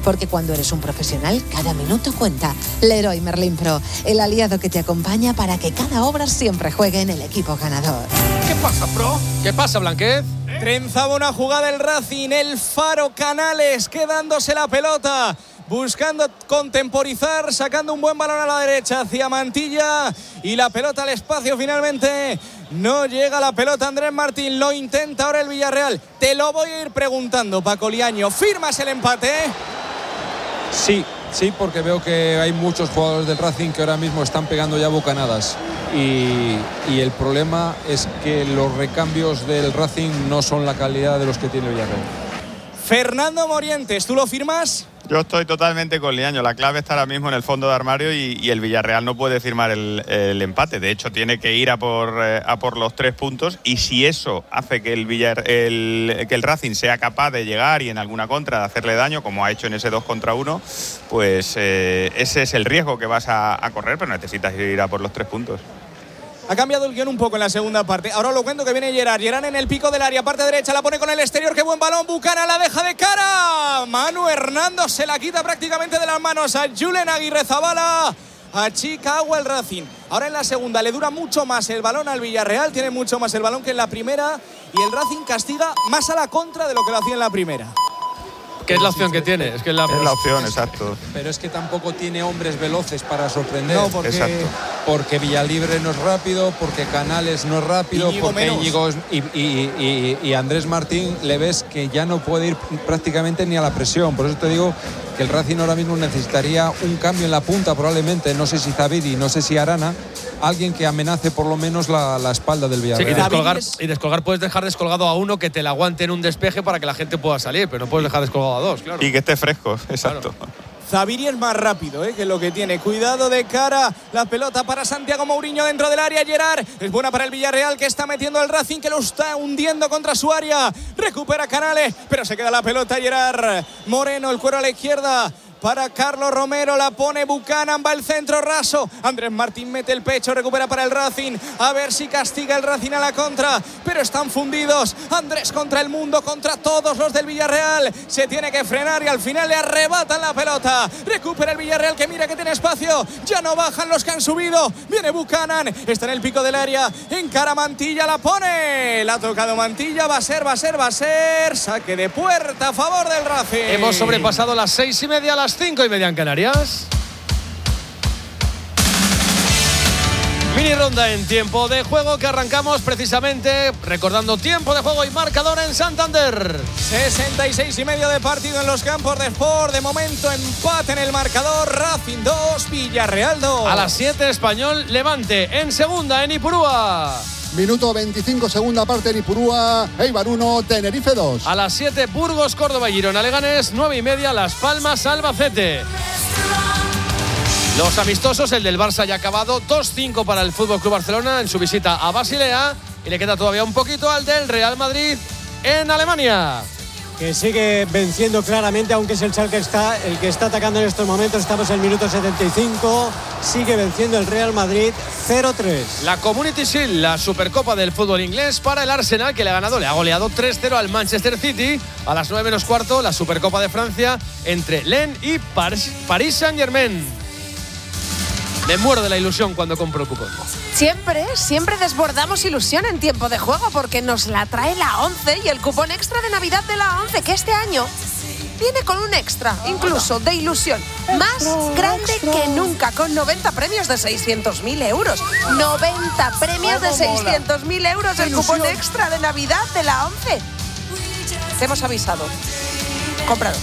Porque cuando eres un profesional, cada minuto cuenta. Leroy Merlin Pro, el aliado que te acompaña para que cada obra siempre juegue en el equipo ganador. ¿Qué pasa, Pro? ¿Qué pasa, Blanquez? Trenzaba una jugada el Racing, el Faro Canales quedándose la pelota, buscando contemporizar, sacando un buen balón a la derecha hacia Mantilla y la pelota al espacio. Finalmente no llega la pelota. Andrés Martín lo intenta ahora el Villarreal. Te lo voy a ir preguntando, Paco Liaño. ¿Firmas el empate? Sí, porque veo que hay muchos jugadores del Racing que ahora mismo están pegando ya bocanadas y el problema es que los recambios del Racing no son la calidad de los que tiene el Villarreal. Fernando Morientes, ¿tú lo firmas? Yo estoy totalmente con Liaño. La clave está ahora mismo en el fondo de armario y el Villarreal no puede firmar el empate. De hecho, tiene que ir a por los 3 puntos, y si eso hace que el Racing sea capaz de llegar y en alguna contra de hacerle daño, como ha hecho en ese 2 contra 1, pues ese es el riesgo que vas a correr, pero necesitas ir a por los 3 puntos. Ha cambiado el guión un poco en la segunda parte. Ahora lo cuento que viene Gerard. Gerard en el pico del área, parte derecha, la pone con el exterior. ¡Qué buen balón! Bucana la deja de cara. Manu Hernando se la quita prácticamente de las manos a Julen Aguirrezabala. Achica agua el Racing. Ahora en la segunda le dura mucho más el balón al Villarreal. Tiene mucho más el balón que en la primera. Y el Racing castiga más a la contra de lo que lo hacía en la primera. ¿Qué es la opción que tiene? Es la opción, exacto. Pero es que tampoco tiene hombres veloces para sorprender. No, porque Villalibre no es rápido, porque Canales no es rápido, Íñigo porque menos. Íñigo y Andrés Martín le ves que ya no puede ir prácticamente ni a la presión. Por eso te digo que el Racing ahora mismo necesitaría un cambio en la punta probablemente. No sé si Zaviri, no sé si Arana. Alguien que amenace por lo menos la espalda del Villarreal. Sí, y descolgar puedes dejar descolgado a uno que te la aguante en un despeje para que la gente pueda salir, pero no puedes dejar descolgado a 2, claro. Y que esté fresco, exacto. Claro. Zaviri es más rápido, que lo que tiene. Cuidado de cara. La pelota para Santiago Mourinho dentro del área. Gerard es buena para el Villarreal, que está metiendo al Racing, que lo está hundiendo contra su área. Recupera Canales, pero se queda la pelota Gerard. Moreno, el cuero a la izquierda para Carlos Romero, la pone Buchanan, va el centro raso. Andrés Martín mete el pecho, recupera para el Racing. A ver si castiga el Racing a la contra, pero están fundidos. Andrés contra el mundo, contra todos los del Villarreal. Se tiene que frenar y al final le arrebatan la pelota. Recupera el Villarreal, que mira que tiene espacio. Ya no bajan los que han subido. Viene Buchanan, está en el pico del área. Encara Mantilla, la pone. La ha tocado Mantilla, va a ser. Saque de puerta a favor del Racing. Hemos sobrepasado las 6:30, las 5:30 en Canarias. Mini ronda en tiempo de juego, que arrancamos precisamente recordando tiempo de juego y marcador en Santander. 66,5 de partido en los campos de Sport. De momento empate en el marcador. Racing 2, Villarreal 2. A las 7 Español Levante en segunda en Ipurúa. Minuto 25, segunda parte en Ipurúa. Eibar 1, Tenerife 2. A las 7 Burgos, Córdoba y Girona Leganés. 9:30 Las Palmas, Albacete. Los amistosos, el del Barça ya acabado. 2-5 para el FC Barcelona en su visita a Basilea. Y le queda todavía un poquito al del Real Madrid en Alemania, que sigue venciendo claramente, aunque es el Schalke el que está atacando en estos momentos. Estamos en el minuto 75. Sigue venciendo el Real Madrid 0-3. La Community Shield, la Supercopa del fútbol inglés para el Arsenal, que le ha goleado 3-0 al Manchester City. A las 9:15 la Supercopa de Francia entre Lens y Paris Saint-Germain. Me muero de la ilusión cuando compro cupón. Siempre desbordamos ilusión en tiempo de juego, porque nos la trae la 11 y el cupón extra de Navidad de la 11, que este año viene con un extra, incluso de ilusión, más grande que nunca, con 90 premios de 600.000 euros. 90 premios de 600.000 euros, el cupón extra de Navidad de la 11. Te hemos avisado. Cómpralo.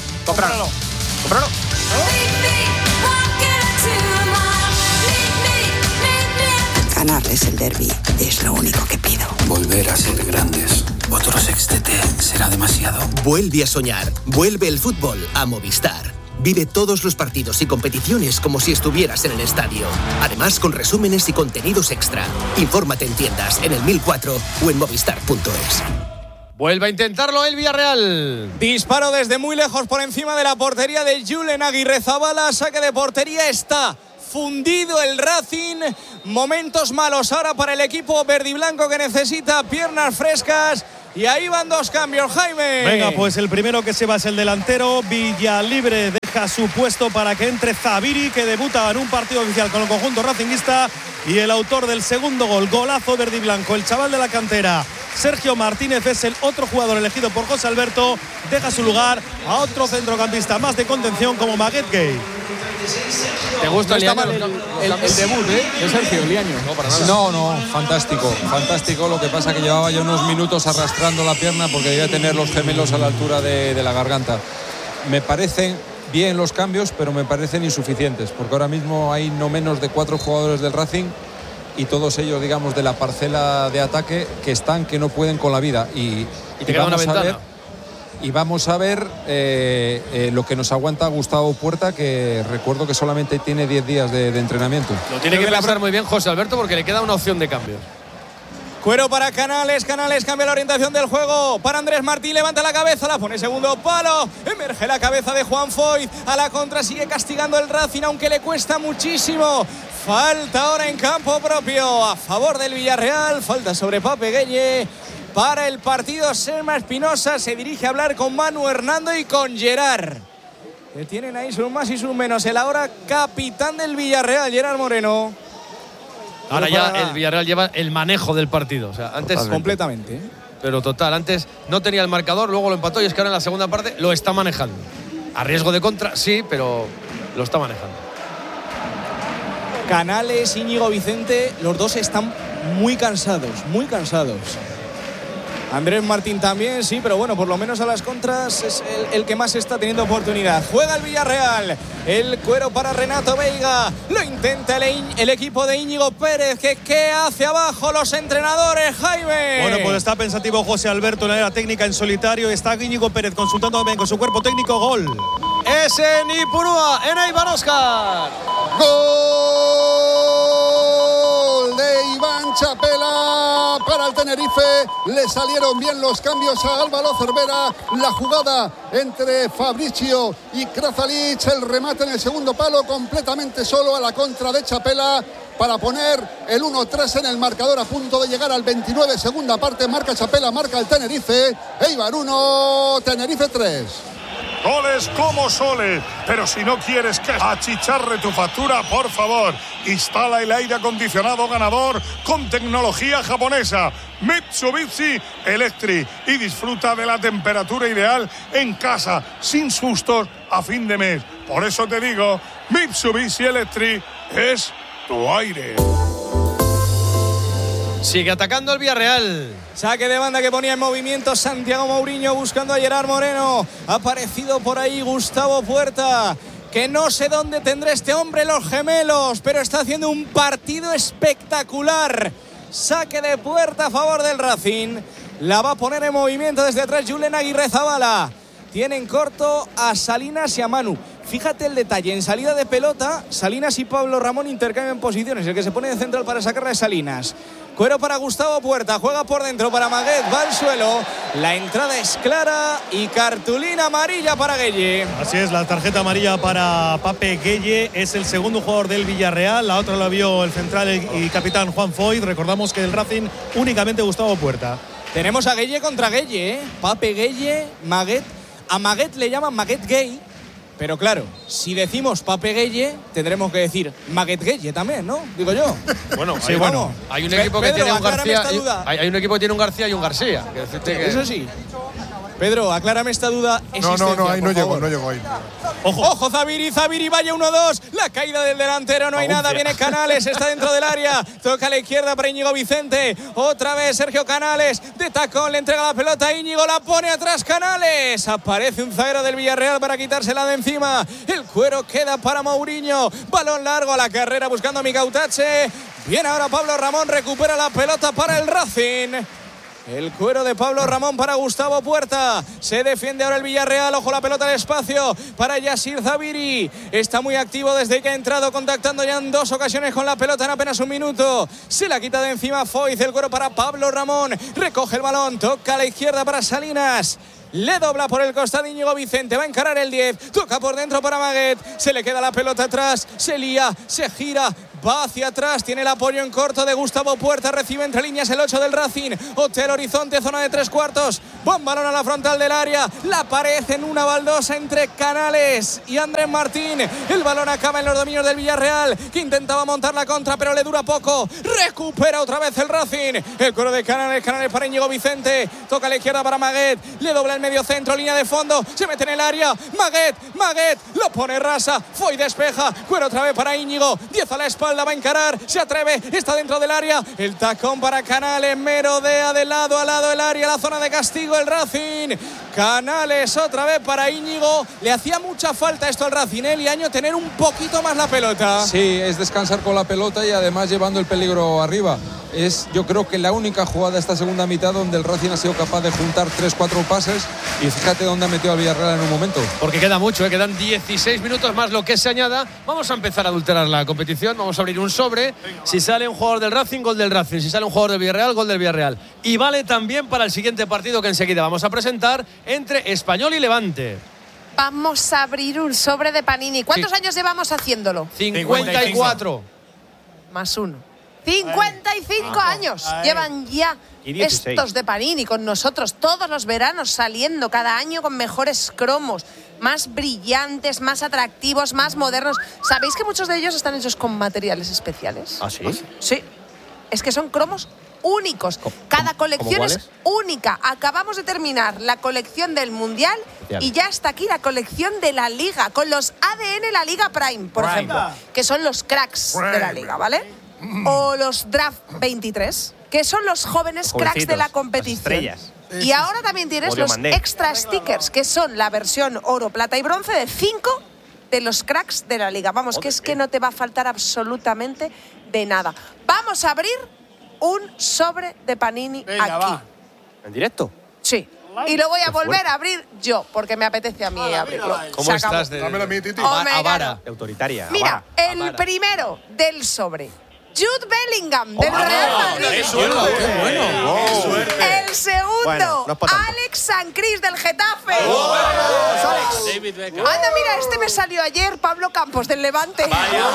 Ganarles el derbi es lo único que pido. Volver a ser grandes. Otro sextete será demasiado. Vuelve a soñar. Vuelve el fútbol a Movistar. Vive todos los partidos y competiciones como si estuvieras en el estadio. Además, con resúmenes y contenidos extra. Infórmate en tiendas, en el 1004 o en movistar.es. Vuelve a intentarlo el Villarreal. Disparo desde muy lejos por encima de la portería de Julen Aguirrezabala. Saque de portería, está fundido el Racing. Momentos malos ahora para el equipo verdiblanco, que necesita piernas frescas. Y ahí van 2 cambios, Jaime. Venga, pues el primero que se va es el delantero Villalibre. deja su puesto para que entre Zabiri, que debuta en un partido oficial con el conjunto racinguista, y el autor del segundo gol, golazo verde y blanco, el chaval de la cantera, Sergio Martínez, es el otro jugador elegido por José Alberto. Deja su lugar a otro centrocampista más de contención como Maguette Gueye. ¿Te gusta el debut de Sergio Liaño? No, para nada. No, fantástico. Lo que pasa que llevaba ya unos minutos arrastrando la pierna porque debía tener los gemelos a la altura de la garganta. Me parecen bien los cambios, pero me parecen insuficientes, porque ahora mismo hay no menos de 4 jugadores del Racing y todos ellos, digamos, de la parcela de ataque que no pueden con la vida. Y te queda una ventana. Vamos a ver lo que nos aguanta Gustavo Puerta, que recuerdo que solamente tiene 10 días de entrenamiento. Lo tiene que pensar muy bien José Alberto, porque le queda una opción de cambio. Cuero para Canales cambia la orientación del juego para Andrés Martín, levanta la cabeza, la pone segundo palo, emerge la cabeza de Juan Foyth, a la contra sigue castigando el Racing, aunque le cuesta muchísimo. Falta ahora en campo propio a favor del Villarreal, falta sobre Pape Gueye. Para el partido, Selma Espinosa se dirige a hablar con Manu Hernando y con Gerard, que tienen ahí sus más y sus menos. El ahora capitán del Villarreal, Gerard Moreno. Ahora ya el Villarreal lleva el manejo del partido. O sea, antes completamente. Pero total, antes no tenía el marcador, luego lo empató y es que ahora en la segunda parte lo está manejando. A riesgo de contra, sí, pero lo está manejando. Canales, Íñigo Vicente, los dos están muy cansados. Andrés Martín también, sí, pero bueno, por lo menos a las contras es el que más está teniendo oportunidad. Juega el Villarreal, el cuero para Renato Veiga, lo intenta el equipo de Íñigo Pérez, ¿qué hace abajo los entrenadores, Jaime? Bueno, pues está pensativo José Alberto en la área técnica en solitario, está Íñigo Pérez consultando también con su cuerpo técnico. Gol. Es en Ipurúa, en Eibar Óscar. Gol de Iván Chapela para el Tenerife. Le salieron bien los cambios a Álvaro Cervera. La jugada entre Fabricio y Krazalic. El remate en el segundo palo completamente solo a la contra de Chapela para poner el 1-3 en el marcador, a punto de llegar al 29. Segunda parte, marca Chapela, marca el Tenerife. Eibar 1, Tenerife 3. Goles como soles, pero si no quieres que achicharre tu factura, por favor, instala el aire acondicionado ganador con tecnología japonesa Mitsubishi Electric y disfruta de la temperatura ideal en casa, sin sustos a fin de mes. Por eso te digo, Mitsubishi Electric es tu aire. Sigue atacando el Villarreal. Saque de banda que ponía en movimiento Santiago Mourinho buscando a Gerard Moreno. Ha aparecido por ahí Gustavo Puerta, que no sé dónde tendrá este hombre los gemelos, pero está haciendo un partido espectacular. Saque de puerta a favor del Racing. La va a poner en movimiento desde atrás Julen Aguirrezabala. Tienen corto a Salinas y a Manu. Fíjate el detalle, en salida de pelota, Salinas y Pablo Ramón intercambian posiciones. El que se pone de central para sacarla es Salinas. Cuero para Gustavo Puerta, juega por dentro para Maguette, va al suelo. La entrada es clara y cartulina amarilla para Gueye. Así es, la tarjeta amarilla para Pape Gueye. Es el segundo jugador del Villarreal. La otra la vio el central y capitán Juan Foyth. Recordamos que el Racing únicamente Gustavo Puerta. Tenemos a Gueye contra Gueye, Pape Gueye, Maguette. A Maguette le llaman Maguette Gueye. Pero claro, si decimos Pape Gueye, tendremos que decir Maguette Gueye también, ¿no? Digo yo. Bueno, sí, bueno. Hay un equipo que tiene un García. Hay un equipo que tiene un García y un García. Eso sí. Pedro, aclárame esta duda. No, ahí no llego ahí. Ojo, Zabiri, vaya 1-2. La caída del delantero, no hay nada. Viene Canales, está dentro del área. Toca a la izquierda para Íñigo Vicente. Otra vez Sergio Canales. De tacón le entrega la pelota a Íñigo. La pone atrás Canales. Aparece un zaguero del Villarreal para quitársela de encima. El cuero queda para Mourinho. Balón largo a la carrera buscando a Micautache. Viene ahora Pablo Ramón. Recupera la pelota para el Racing. El cuero de Pablo Ramón para Gustavo Puerta. Se defiende ahora el Villarreal. Ojo la pelota al espacio para Yassir Zabiri. Está muy activo desde que ha entrado, contactando ya en 2 ocasiones con la pelota en apenas un minuto. Se la quita de encima Foyth. El cuero para Pablo Ramón. Recoge el balón. Toca a la izquierda para Salinas. Le dobla por el costado Íñigo Vicente. Va a encarar el 10. Toca por dentro para Maguette. Se le queda la pelota atrás. Se lía, se gira. va hacia atrás, tiene el apoyo en corto de Gustavo Puerta, recibe entre líneas el 8 del Racing, Hotel Horizonte, zona de 3/4, buen balón a la frontal del área, la pared en una baldosa entre Canales y Andrés Martín, el balón acaba en los dominios del Villarreal, que intentaba montar la contra pero le dura poco, recupera otra vez el Racing, el coro de Canales para Íñigo Vicente, toca a la izquierda para Maguet, le dobla el medio centro, línea de fondo, se mete en el área, Maguet, lo pone rasa, fue y despeja, cuero otra vez para Íñigo, 10 a la espalda, va a encarar, se atreve, está dentro del área, el tacón para Canales, merodea de lado a lado el área, la zona de castigo el Racing, Canales otra vez para Íñigo, le hacía mucha falta esto al Racing, Liaño, tener un poquito más la pelota. Sí, es descansar con la pelota y además llevando el peligro arriba. Es, yo creo que la única jugada de esta segunda mitad donde el Racing ha sido capaz de juntar 3-4 pases y fíjate dónde ha metido al Villarreal en un momento. Porque queda mucho, quedan 16 minutos más lo que se añada. Vamos a empezar a adulterar la competición, vamos a abrir un sobre. Si sale un jugador del Racing, gol del Racing. Si sale un jugador del Villarreal, gol del Villarreal. Y vale también para el siguiente partido que enseguida vamos a presentar entre Español y Levante. Vamos a abrir un sobre de Panini. ¿Cuántos años llevamos haciéndolo? 54. Más uno. 55 años llevan ya estos de Panini con nosotros todos los veranos, saliendo cada año con mejores cromos, más brillantes, más atractivos, más modernos. ¿Sabéis que muchos de ellos están hechos con materiales especiales? ¿Ah, sí? Sí. Es que son cromos únicos. Cada colección es única. Acabamos de terminar la colección del Mundial y ya está aquí la colección de la Liga, con los ADN La Liga Prime, por ejemplo, que son los cracks de la Liga, ¿vale? O los Draft 23, que son los jóvenes cracks de la competición. Y ahora también tienes los extra stickers, que son la versión oro, plata y bronce de 5 de los cracks de la Liga. Vamos, que es que no te va a faltar absolutamente de nada. Vamos a abrir un sobre de Panini aquí. Va. ¿En directo? Sí. Y lo voy a volver a abrir yo, porque me apetece a mí abrirlo. ¿Cómo estás de avara? De autoritaria. Mira, el primero del sobre. Jude Bellingham, del Real Madrid. ¡Qué bueno! El segundo, Alex Sancris, del Getafe. David Beckham. Anda, mira, este me salió ayer, Pablo Campos, del Levante.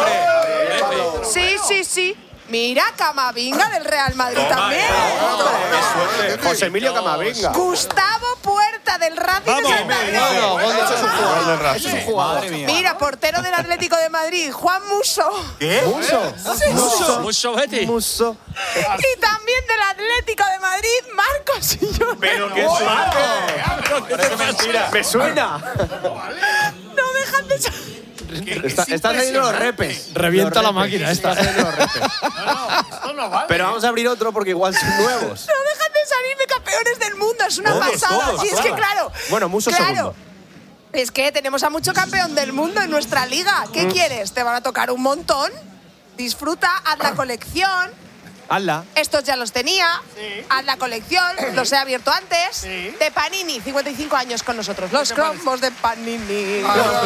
Sí. Mira, Camavinga, del Real Madrid también. José Emilio Camavinga. Gustavo Puerta, del Racing de Santander. Eso es un jugador. Mira, portero del Atlético de Madrid, Juan Musso. ¿Qué? Musso Betty. Y también del Atlético de Madrid, Marcos Sillón. Pero qué suerte. Mentira. Me suena. No dejan de... Están saliendo los repes. Revienta la máquina esta. Esto no vale. Pero vamos a abrir otro porque igual son nuevos. No dejan de salirme campeones del mundo, es una pasada. Y es que claro. Bueno, Musso segundo. Es que tenemos a mucho campeón del mundo en nuestra liga. ¿Qué quieres? Te van a tocar un montón. Disfruta, haz la colección. Hazla. Estos ya los tenía. Haz la colección. Los he abierto antes. De Panini, 55 años con nosotros. Los cromos de Panini.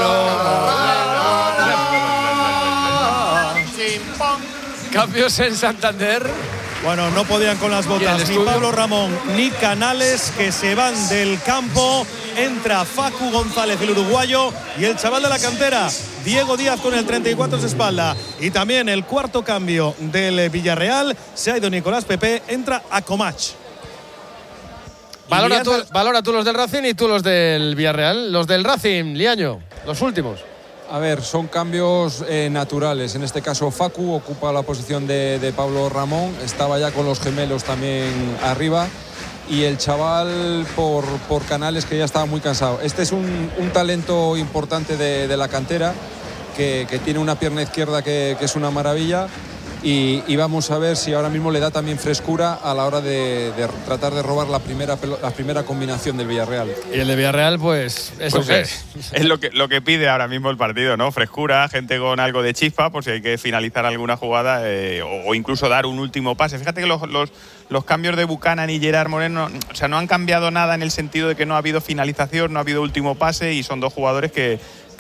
Cambios en Santander. Bueno, no podían con las botas ni Pablo Ramón ni Canales, que se van del campo. Entra Facu González, el uruguayo, y el chaval de la cantera, Diego Díaz, con el 34 en su espalda. Y también el cuarto cambio del Villarreal, se ha ido Nicolás Pepe, entra a Comach. Valora tú los del Racing y tú los del Villarreal. Los del Racing, Liaño, los últimos. A ver, son cambios naturales. En este caso, Facu ocupa la posición de Pablo Ramón. Estaba ya con los gemelos también arriba. Y el chaval por Canales, que ya estaba muy cansado. Este es un talento importante de la cantera, que tiene una pierna izquierda que es una maravilla. Y vamos a ver si ahora mismo le da también frescura a la hora de tratar de robar la primera combinación del Villarreal. Y el de Villarreal, pues eso es lo que pide ahora mismo el partido, ¿no? Frescura, gente con algo de chispa, por si hay que finalizar alguna jugada o incluso dar un último pase. Fíjate que los cambios de Buchanan y Gerard Moreno, o sea, no han cambiado nada en el sentido de que no ha habido finalización, no ha habido último pase, y son dos jugadores que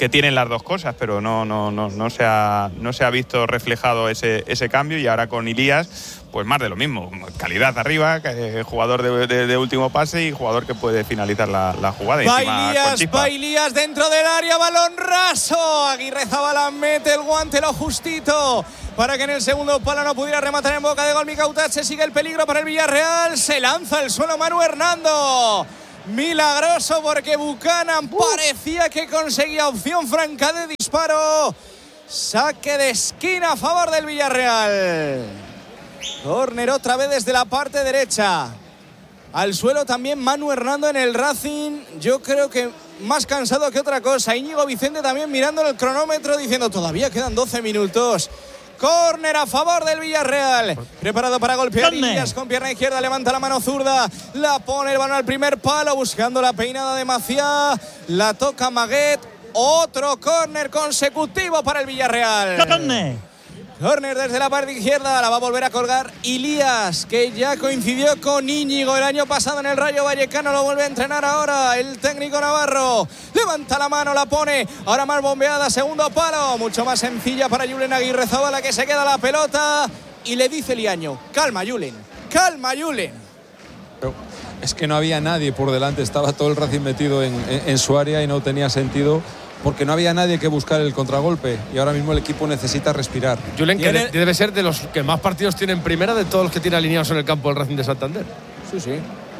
que tienen las dos cosas, pero no se ha visto reflejado ese cambio, y ahora con Ilías pues más de lo mismo, calidad arriba, jugador de último pase y jugador que puede finalizar la jugada. Va Ilías dentro del área, balón raso, Aguirrezabala mete el guante lo justito para que en el segundo palo no pudiera rematar en boca de gol Mica Utache. Sigue el peligro para el Villarreal, se lanza al suelo Manu Hernando. Milagroso, porque Buchanan parecía que conseguía opción franca de disparo. Saque de esquina a favor del Villarreal. Córner otra vez desde la parte derecha. Al suelo también Manu Hernando en el Racing. Yo creo que más cansado que otra cosa. Íñigo Vicente también mirando el cronómetro diciendo todavía quedan 12 minutos. Córner a favor del Villarreal. Preparado para golpear Ilías con pierna izquierda. Levanta la mano zurda. La pone el balón al primer palo. Buscando la peinada de Maciá. La toca Maguet. Otro córner consecutivo para el Villarreal. Córner desde la parte izquierda. La va a volver a colgar Ilías, que ya coincidió con Íñigo el año pasado en el Rayo Vallecano. Lo vuelve a entrenar ahora el técnico navarro. Levanta la mano, la pone. Ahora más bombeada, segundo palo. Mucho más sencilla para Julen Aguirrezabala, que se queda la pelota. Y le dice Liaño: calma, Julen. Calma, Julen. Pero es que no había nadie por delante. Estaba todo el Racing metido en su área y no tenía sentido, porque no había nadie que buscar el contragolpe, y ahora mismo el equipo necesita respirar. Julen, que debe ser de los que más partidos tiene en primera de todos los que tiene alineados en el campo del Racing de Santander. Sí.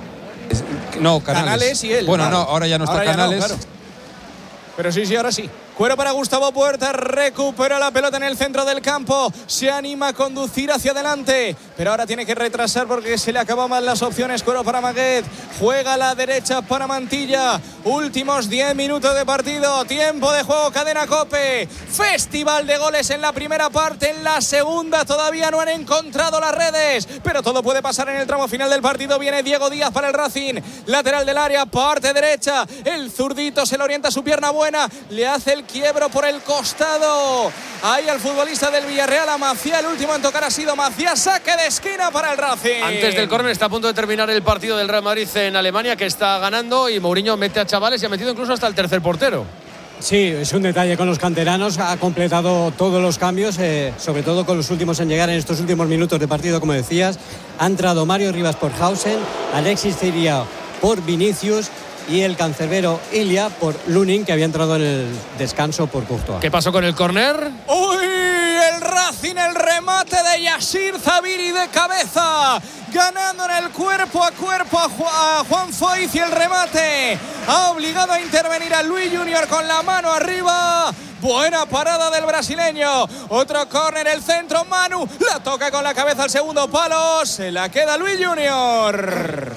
No, Canales y él. Bueno, no, ahora ya no está Canales. No, claro. Pero sí, ahora sí. Cuero para Gustavo Puerta, recupera la pelota en el centro del campo, se anima a conducir hacia adelante, pero ahora tiene que retrasar porque se le acaban las opciones. Cuero para Maguet, juega a la derecha para Mantilla. Últimos 10 minutos de partido, tiempo de juego, cadena COPE. Festival de goles en la primera parte, en la segunda todavía no han encontrado las redes, pero todo puede pasar en el tramo final del partido. Viene Diego Díaz para el Racing, lateral del área, parte derecha, el zurdito se le orienta su pierna buena, le hace el quiebro por el costado ahí al futbolista del Villarreal, a Maciá. El último en tocar ha sido Maciá. Saque de esquina para el Racing. Antes del córner está a punto de terminar el partido del Real Madrid en Alemania, que está ganando, y Mourinho mete a chavales y ha metido incluso hasta el tercer portero. Sí, es un detalle con los canteranos. Ha completado todos los cambios, sobre todo con los últimos en llegar en estos últimos minutos de partido, como decías. Ha entrado Mario Rivas por Hausen, Alexis Ciria por Vinicius y el cancerbero Ilia por Lunin, que había entrado en el descanso por Courtois. ¿Qué pasó con el córner? ¡Uy! El Racing, el remate de Yassir Zabiri de cabeza, ganando en el cuerpo a cuerpo a Juan Foyth, y el remate ha obligado a intervenir a Luis Junior con la mano arriba. Buena parada del brasileño. Otro córner, el centro, Manu la toca con la cabeza al segundo palo, se la queda Luis Junior.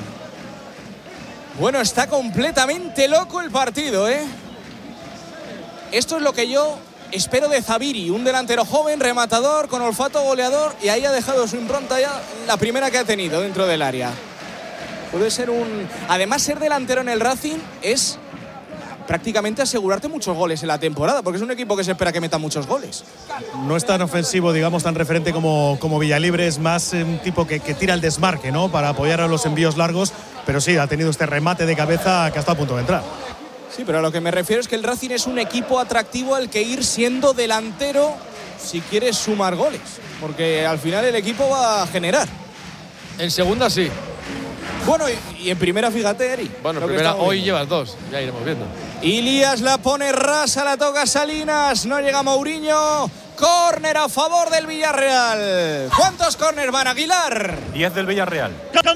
Bueno, está completamente loco el partido, ¿eh? Esto es lo que yo espero de Zabiri, un delantero joven, rematador, con olfato goleador, y ahí ha dejado su impronta ya, la primera que ha tenido dentro del área. Puede ser Además, ser delantero en el Racing es prácticamente asegurarte muchos goles en la temporada, porque es un equipo que se espera que meta muchos goles. No es tan ofensivo, digamos, tan referente como Villalibre, es más un tipo que tira el desmarque, ¿no?, para apoyar a los envíos largos, pero sí, ha tenido este remate de cabeza que está a punto de entrar. Sí, pero a lo que me refiero es que el Racing es un equipo atractivo al que ir siendo delantero si quieres sumar goles, porque al final el equipo va a generar. En segunda sí. Bueno, y en primera, fíjate, Eri. Bueno, en primera hoy llevas dos, ya iremos viendo. Ilías la pone rasa, la toca Salinas, no llega Mourinho. Córner a favor del Villarreal. ¿Cuántos córners van, Aguilar? 10 del Villarreal.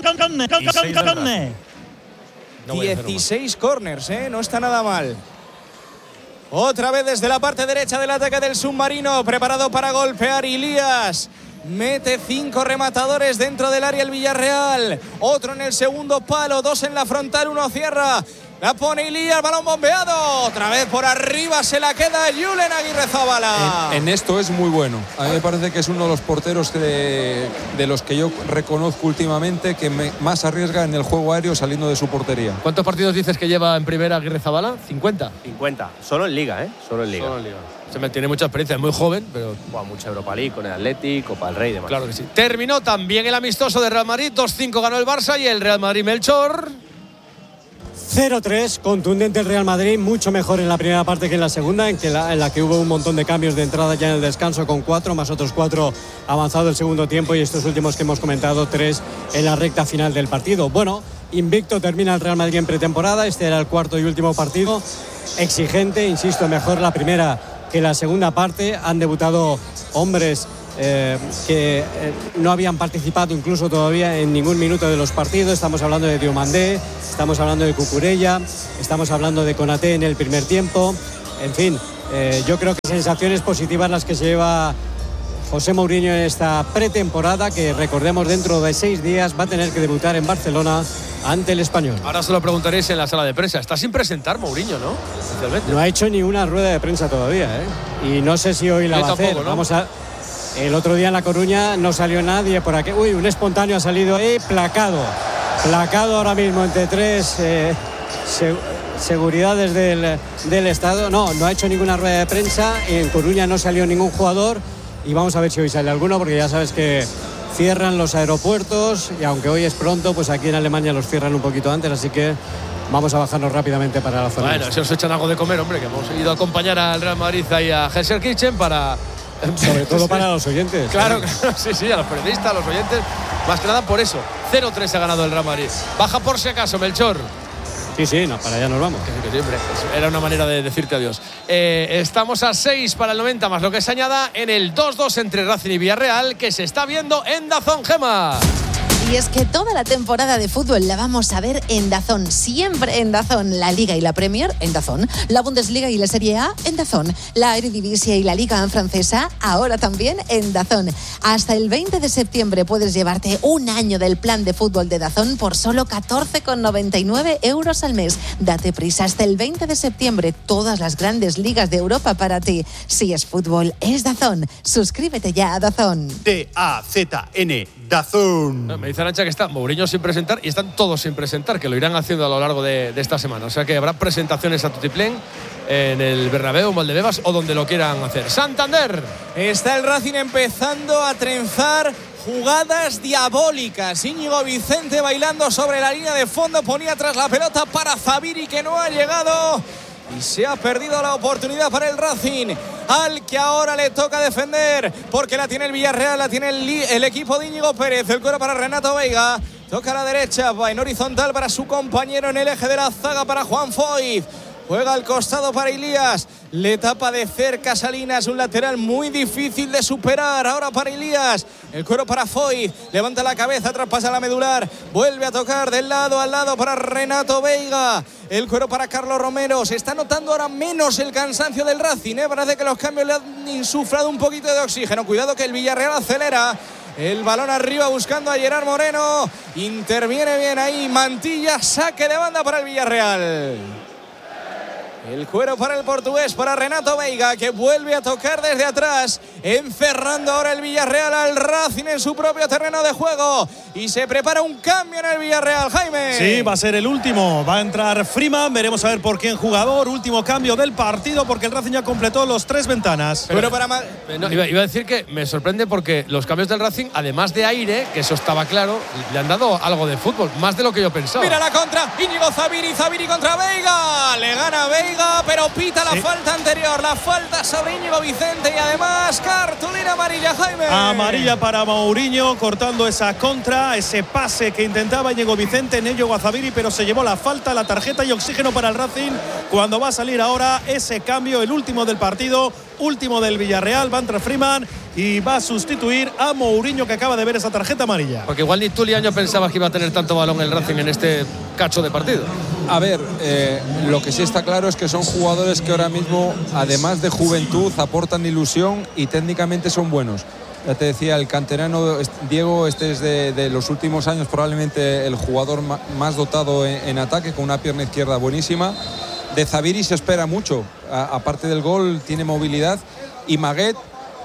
16 córners, no está nada mal. Otra vez desde la parte derecha del ataque del submarino, preparado para golpear Ilías. Mete 5 rematadores dentro del área el Villarreal. Otro en el segundo palo, 2 en la frontal, 1 cierra. La pone Ilías, balón bombeado. Otra vez por arriba se la queda Julen Aguirrezabala. En esto es muy bueno. A mí me parece que es uno de los porteros de los que yo reconozco últimamente que más arriesga en el juego aéreo saliendo de su portería. ¿Cuántos partidos dices que lleva en primera Aguirrezabala? 50. Solo en Liga, ¿eh? Solo en Liga. Tiene mucha experiencia, es muy joven, pero mucha Europa League con el Atlético, Copa del Rey y demás. Claro que sí. Terminó también el amistoso de Real Madrid, 2-5 ganó el Barça, y el Real Madrid Melchor. 0-3, contundente el Real Madrid, mucho mejor en la primera parte que en la segunda, en la que hubo un montón de cambios de entrada ya en el descanso, con 4 más otros 4 avanzado el segundo tiempo, y estos últimos que hemos comentado, 3 en la recta final del partido. Bueno, invicto termina el Real Madrid en pretemporada. Este era el cuarto y último partido, exigente, insisto, mejor la primera que la segunda parte. Han debutado hombres que no habían participado incluso todavía en ningún minuto de los partidos. Estamos hablando de Diomandé, estamos hablando de Cucurella, estamos hablando de Konaté en el primer tiempo. En fin, yo creo que sensaciones positivas las que se lleva José Mourinho en esta pretemporada, que recordemos dentro de 6 días va a tener que debutar en Barcelona ante el Español. Ahora se lo preguntaréis en la sala de prensa. Está sin presentar Mourinho, ¿no? No ha hecho ni una rueda de prensa todavía, y no sé si hoy la va a hacer. ¿No? El otro día en La Coruña no salió nadie por aquí. Un espontáneo ha salido placado ahora mismo entre 3 seguridades del Estado. No ha hecho ninguna rueda de prensa. En Coruña no salió ningún jugador, y vamos a ver si hoy sale alguno, porque ya sabes que cierran los aeropuertos, y aunque hoy es pronto, pues aquí en Alemania los cierran un poquito antes, así que vamos a bajarnos rápidamente para la zona. Bueno, si os echan algo de comer, hombre, que hemos ido a acompañar al Real Madrid ahí a Gelsenkirchen para... Sobre todo para los oyentes. Claro, sí, a los periodistas, a los oyentes. Más que nada por eso. 0-3 ha ganado el Real Madrid. Baja por si acaso, Melchor. Sí, no, para allá nos vamos. Que siempre. Era una manera de decirte adiós. Estamos a 6 para el 90 más lo que se añada en el 2-2 entre Racing y Villarreal, que se está viendo en DAZN, Gemma. Y es que toda la temporada de fútbol la vamos a ver en DAZN, siempre en DAZN. La Liga y la Premier en DAZN, la Bundesliga y la Serie A en DAZN, la Eredivisie y la Liga francesa ahora también en DAZN. Hasta el 20 de septiembre puedes llevarte un año del plan de fútbol de DAZN por solo 14,99 € al mes. Date prisa, hasta el 20 de septiembre todas las grandes ligas de Europa para ti. Si es fútbol, es DAZN. Suscríbete ya a DAZN. DAZN, DAZN. Me dice Arancha que está Mourinho sin presentar, y están todos sin presentar, que lo irán haciendo a lo largo de esta semana. O sea que habrá presentaciones a tutiplén en el Bernabéu, en Valdebebas o donde lo quieran hacer. Santander. Está el Racing empezando a trenzar jugadas diabólicas. Íñigo Vicente bailando sobre la línea de fondo, ponía atrás la pelota para Zabiri, que no ha llegado. Y se ha perdido la oportunidad para el Racing, al que ahora le toca defender, porque la tiene el Villarreal, la tiene el equipo de Íñigo Pérez. El cuero para Renato Veiga, toca a la derecha, va en horizontal para su compañero en el eje de la zaga, para Juan Foyth. Juega al costado para Ilías. Le tapa de cerca Salinas, un lateral muy difícil de superar. Ahora para Ilías. El cuero para Foyth. Levanta la cabeza, traspasa la medular. Vuelve a tocar del lado al lado para Renato Veiga. El cuero para Carlos Romero. Se está notando ahora menos el cansancio del Racing, Parece que los cambios le han insuflado un poquito de oxígeno. Cuidado que el Villarreal acelera. El balón arriba buscando a Gerard Moreno. Interviene bien ahí Mantilla. Saque de banda para el Villarreal. El cuero para el portugués, para Renato Veiga, que vuelve a tocar desde atrás, encerrando ahora el Villarreal al Racing en su propio terreno de juego. Y se prepara un cambio en el Villarreal, Jaime. Sí, va a ser el último. Va a entrar Freeman, veremos a ver por quién jugador. Último cambio del partido, porque el Racing ya completó los 3 ventanas. Pero iba a decir que me sorprende porque los cambios del Racing, además de aire, que eso estaba claro, le han dado algo de fútbol, más de lo que yo pensaba. Mira la contra, Íñigo Zabiri contra Veiga. Le gana Veiga, pero pita la falta anterior, la falta sobre Íñigo Vicente, y además cartulina amarilla, Jaime. Amarilla para Mourinho, cortando esa contra, ese pase que intentaba Íñigo Vicente en ello Guazabiri, pero se llevó la falta, la tarjeta y oxígeno para el Racing cuando va a salir ahora ese cambio, el último del partido, último del Villarreal. Va a entrar Freeman y va a sustituir a Mourinho, que acaba de ver esa tarjeta amarilla. Porque igual ni tú, Liaño, pensabas que iba a tener tanto balón el Racing en este cacho de partido. A ver, lo que sí está claro es que son jugadores que ahora mismo, además de juventud, aportan ilusión y técnicamente son buenos. Ya te decía, el canterano Diego, este es de los últimos años probablemente el jugador más dotado en ataque, con una pierna izquierda buenísima. De Zabiri se espera mucho, aparte del gol tiene movilidad, y Maguet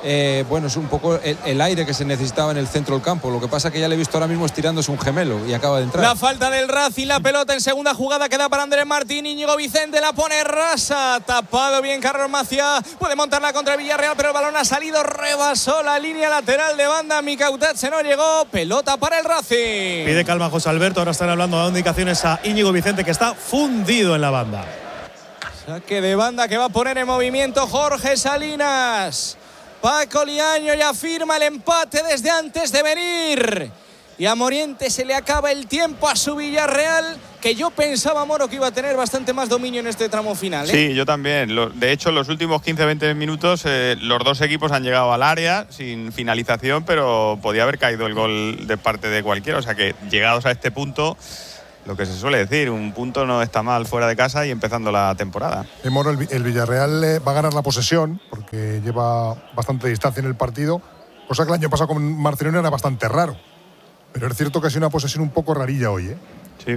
bueno, es un poco el aire que se necesitaba en el centro del campo. Lo que pasa que ya le he visto ahora mismo estirándose un gemelo y acaba de entrar. La falta del Racing, la pelota en segunda jugada queda para Andrés Martín. Íñigo Vicente la pone rasa, tapado bien Carlos Maciá, puede montarla contra el Villarreal, pero el balón ha salido, rebasó la línea lateral de banda. Mikautatze no llegó, pelota para el Racing. Pide calma José Alberto, ahora están hablando, dando indicaciones a Íñigo Vicente, que está fundido en la banda. Saque de banda que va a poner en movimiento Jorge Salinas. Paco Liaño ya firma el empate desde antes de venir. Y a Moriente se le acaba el tiempo a su Villarreal, que yo pensaba, Moro, que iba a tener bastante más dominio en este tramo final. Sí, yo también. De hecho, en los últimos 15-20 minutos los dos equipos han llegado al área sin finalización, pero podía haber caído el gol de parte de cualquiera. O sea que llegados a este punto, lo que se suele decir, un punto no está mal fuera de casa y empezando la temporada. Moro, el Villarreal va a ganar la posesión porque lleva bastante distancia en el partido, cosa que el año pasado con Marcelino era bastante raro. Pero es cierto que ha sido una posesión un poco rarilla hoy, ¿eh? Sí.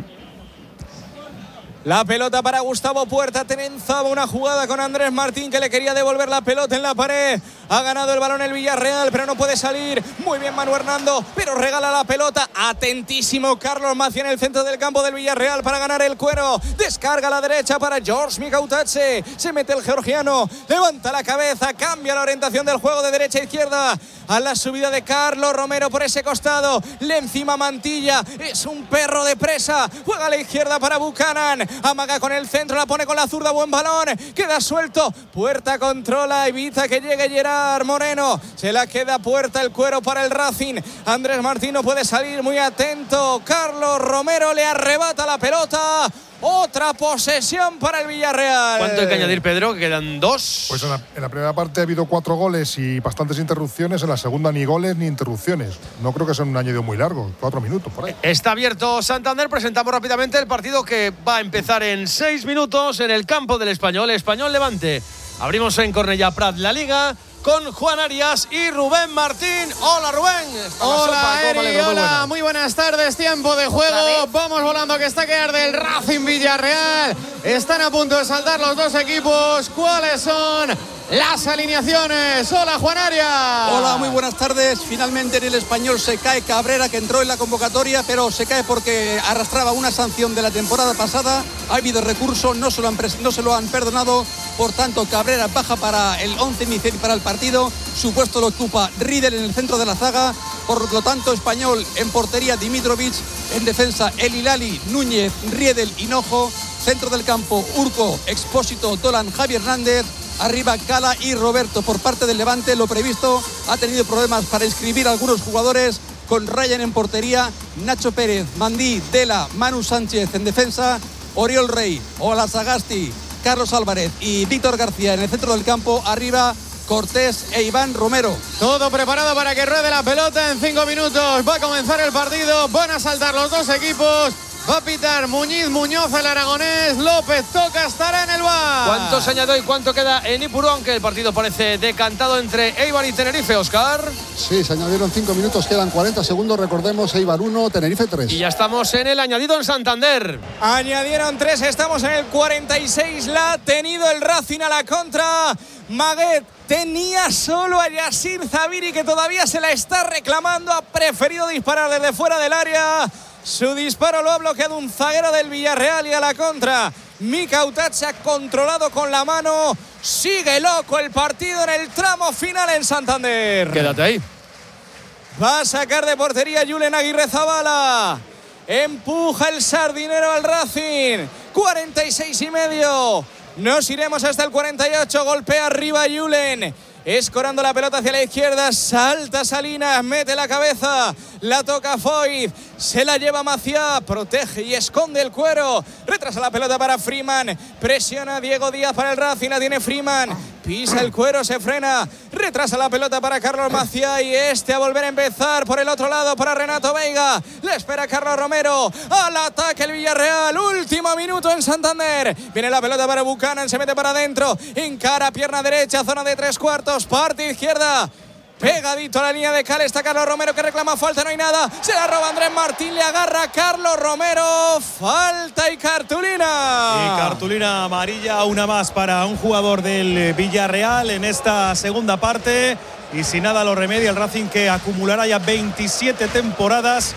La pelota para Gustavo Puerta, trenzaba una jugada con Andrés Martín, que le quería devolver la pelota en la pared. Ha ganado el balón el Villarreal, pero no puede salir. Muy bien Manu Hernando, pero regala la pelota. Atentísimo Carlos Maciá en el centro del campo del Villarreal para ganar el cuero. Descarga a la derecha para George Mikautatze. Se mete el georgiano, levanta la cabeza, cambia la orientación del juego de derecha a izquierda. A la subida de Carlos Romero por ese costado. Le encima Mantilla, es un perro de presa. Juega a la izquierda para Buchanan. Amaga con el centro, la pone con la zurda, buen balón, queda suelto. Puerta controla, evita que llegue Gerard Moreno. Se la queda Puerta, el cuero para el Racing. Andrés Martín no puede salir, muy atento. Carlos Romero le arrebata la pelota. Otra posesión para el Villarreal. ¿Cuánto hay que añadir, Pedro? Que quedan 2. Pues en la primera parte ha habido 4 goles y bastantes interrupciones. En la segunda ni goles ni interrupciones. No creo que sea un añadido muy largo, 4 minutos por ahí. Está abierto Santander. Presentamos rápidamente el partido que va a empezar en 6 minutos en el campo del Español. Español Levante. Abrimos en Cornellà Prat la Liga con Juan Arias y Rubén Martín. Hola Rubén. Hola Eri, hola, muy buenas tardes, tiempo de juego, vamos volando que está que arde el Racing Villarreal, están a punto de saltar los dos equipos, ¿cuáles son las alineaciones? Hola Juan Arias. Hola, muy buenas tardes. Finalmente en el Español se cae Cabrera, que entró en la convocatoria, pero se cae porque arrastraba una sanción de la temporada pasada. Ha habido recurso, no se lo han perdonado. Por tanto, Cabrera baja para el 11 inicial para el partido. Su puesto lo ocupa Riedel en el centro de la zaga. Por lo tanto, Español en portería Dimitrovic, en defensa El Hilali, Núñez, Riedel, Hinojo. Centro del campo Urco, Expósito, Dolan, Javi Hernández. Arriba Cala y Roberto. Por parte del Levante, lo previsto, ha tenido problemas para inscribir a algunos jugadores, con Ryan en portería, Nacho Pérez, Mandí, Dela, Manu Sánchez en defensa, Oriol Rey, Ola Sagasti, Carlos Álvarez y Víctor García en el centro del campo. Arriba Cortés e Iván Romero. Todo preparado para que ruede la pelota en 5 minutos. Va a comenzar el partido, van a saltar los dos equipos. Va a pitar Muñoz, el aragonés. López Toca estará en el bar. ¿Cuánto se añadió y cuánto queda en Ipurú? Aunque el partido parece decantado entre Eibar y Tenerife, Óscar. Sí, se añadieron 5 minutos, quedan 40 segundos. Recordemos, Eibar 1, Tenerife 3. Y ya estamos en el añadido en Santander. Añadieron 3, estamos en el 46. La ha tenido el Racing a la contra. Maguet tenía solo a Yassir Zabiri, que todavía se la está reclamando. Ha preferido disparar desde fuera del área. Su disparo lo ha bloqueado un zaguero del Villarreal y a la contra Mikautatze ha controlado con la mano. Sigue loco el partido en el tramo final en Santander. Quédate ahí. Va a sacar de portería Julen Aguirrezabala. Empuja el sardinero al Racing. 46,5. Nos iremos hasta el 48. Golpea arriba Julen. Escorando la pelota hacia la izquierda, salta Salinas, mete la cabeza, la toca Foyt, se la lleva Maciá, protege y esconde el cuero, retrasa la pelota para Freeman, presiona Diego Díaz para el Racing, la tiene Freeman, pisa el cuero, se frena, retrasa la pelota para Carlos Maciá y a volver a empezar por el otro lado para Renato Veiga, le espera Carlos Romero, al ataque el Villarreal, último minuto en Santander, viene la pelota para Buchanan, se mete para adentro, encara pierna derecha, zona de 3/4, parte izquierda, pegadito a la línea de Cal, está Carlos Romero que reclama falta, no hay nada, se la roba Andrés Martín, le agarra a Carlos Romero, falta y cartulina. Y cartulina amarilla, una más para un jugador del Villarreal en esta segunda parte. y si nada lo remedia el Racing, que acumulará ya 27 temporadas,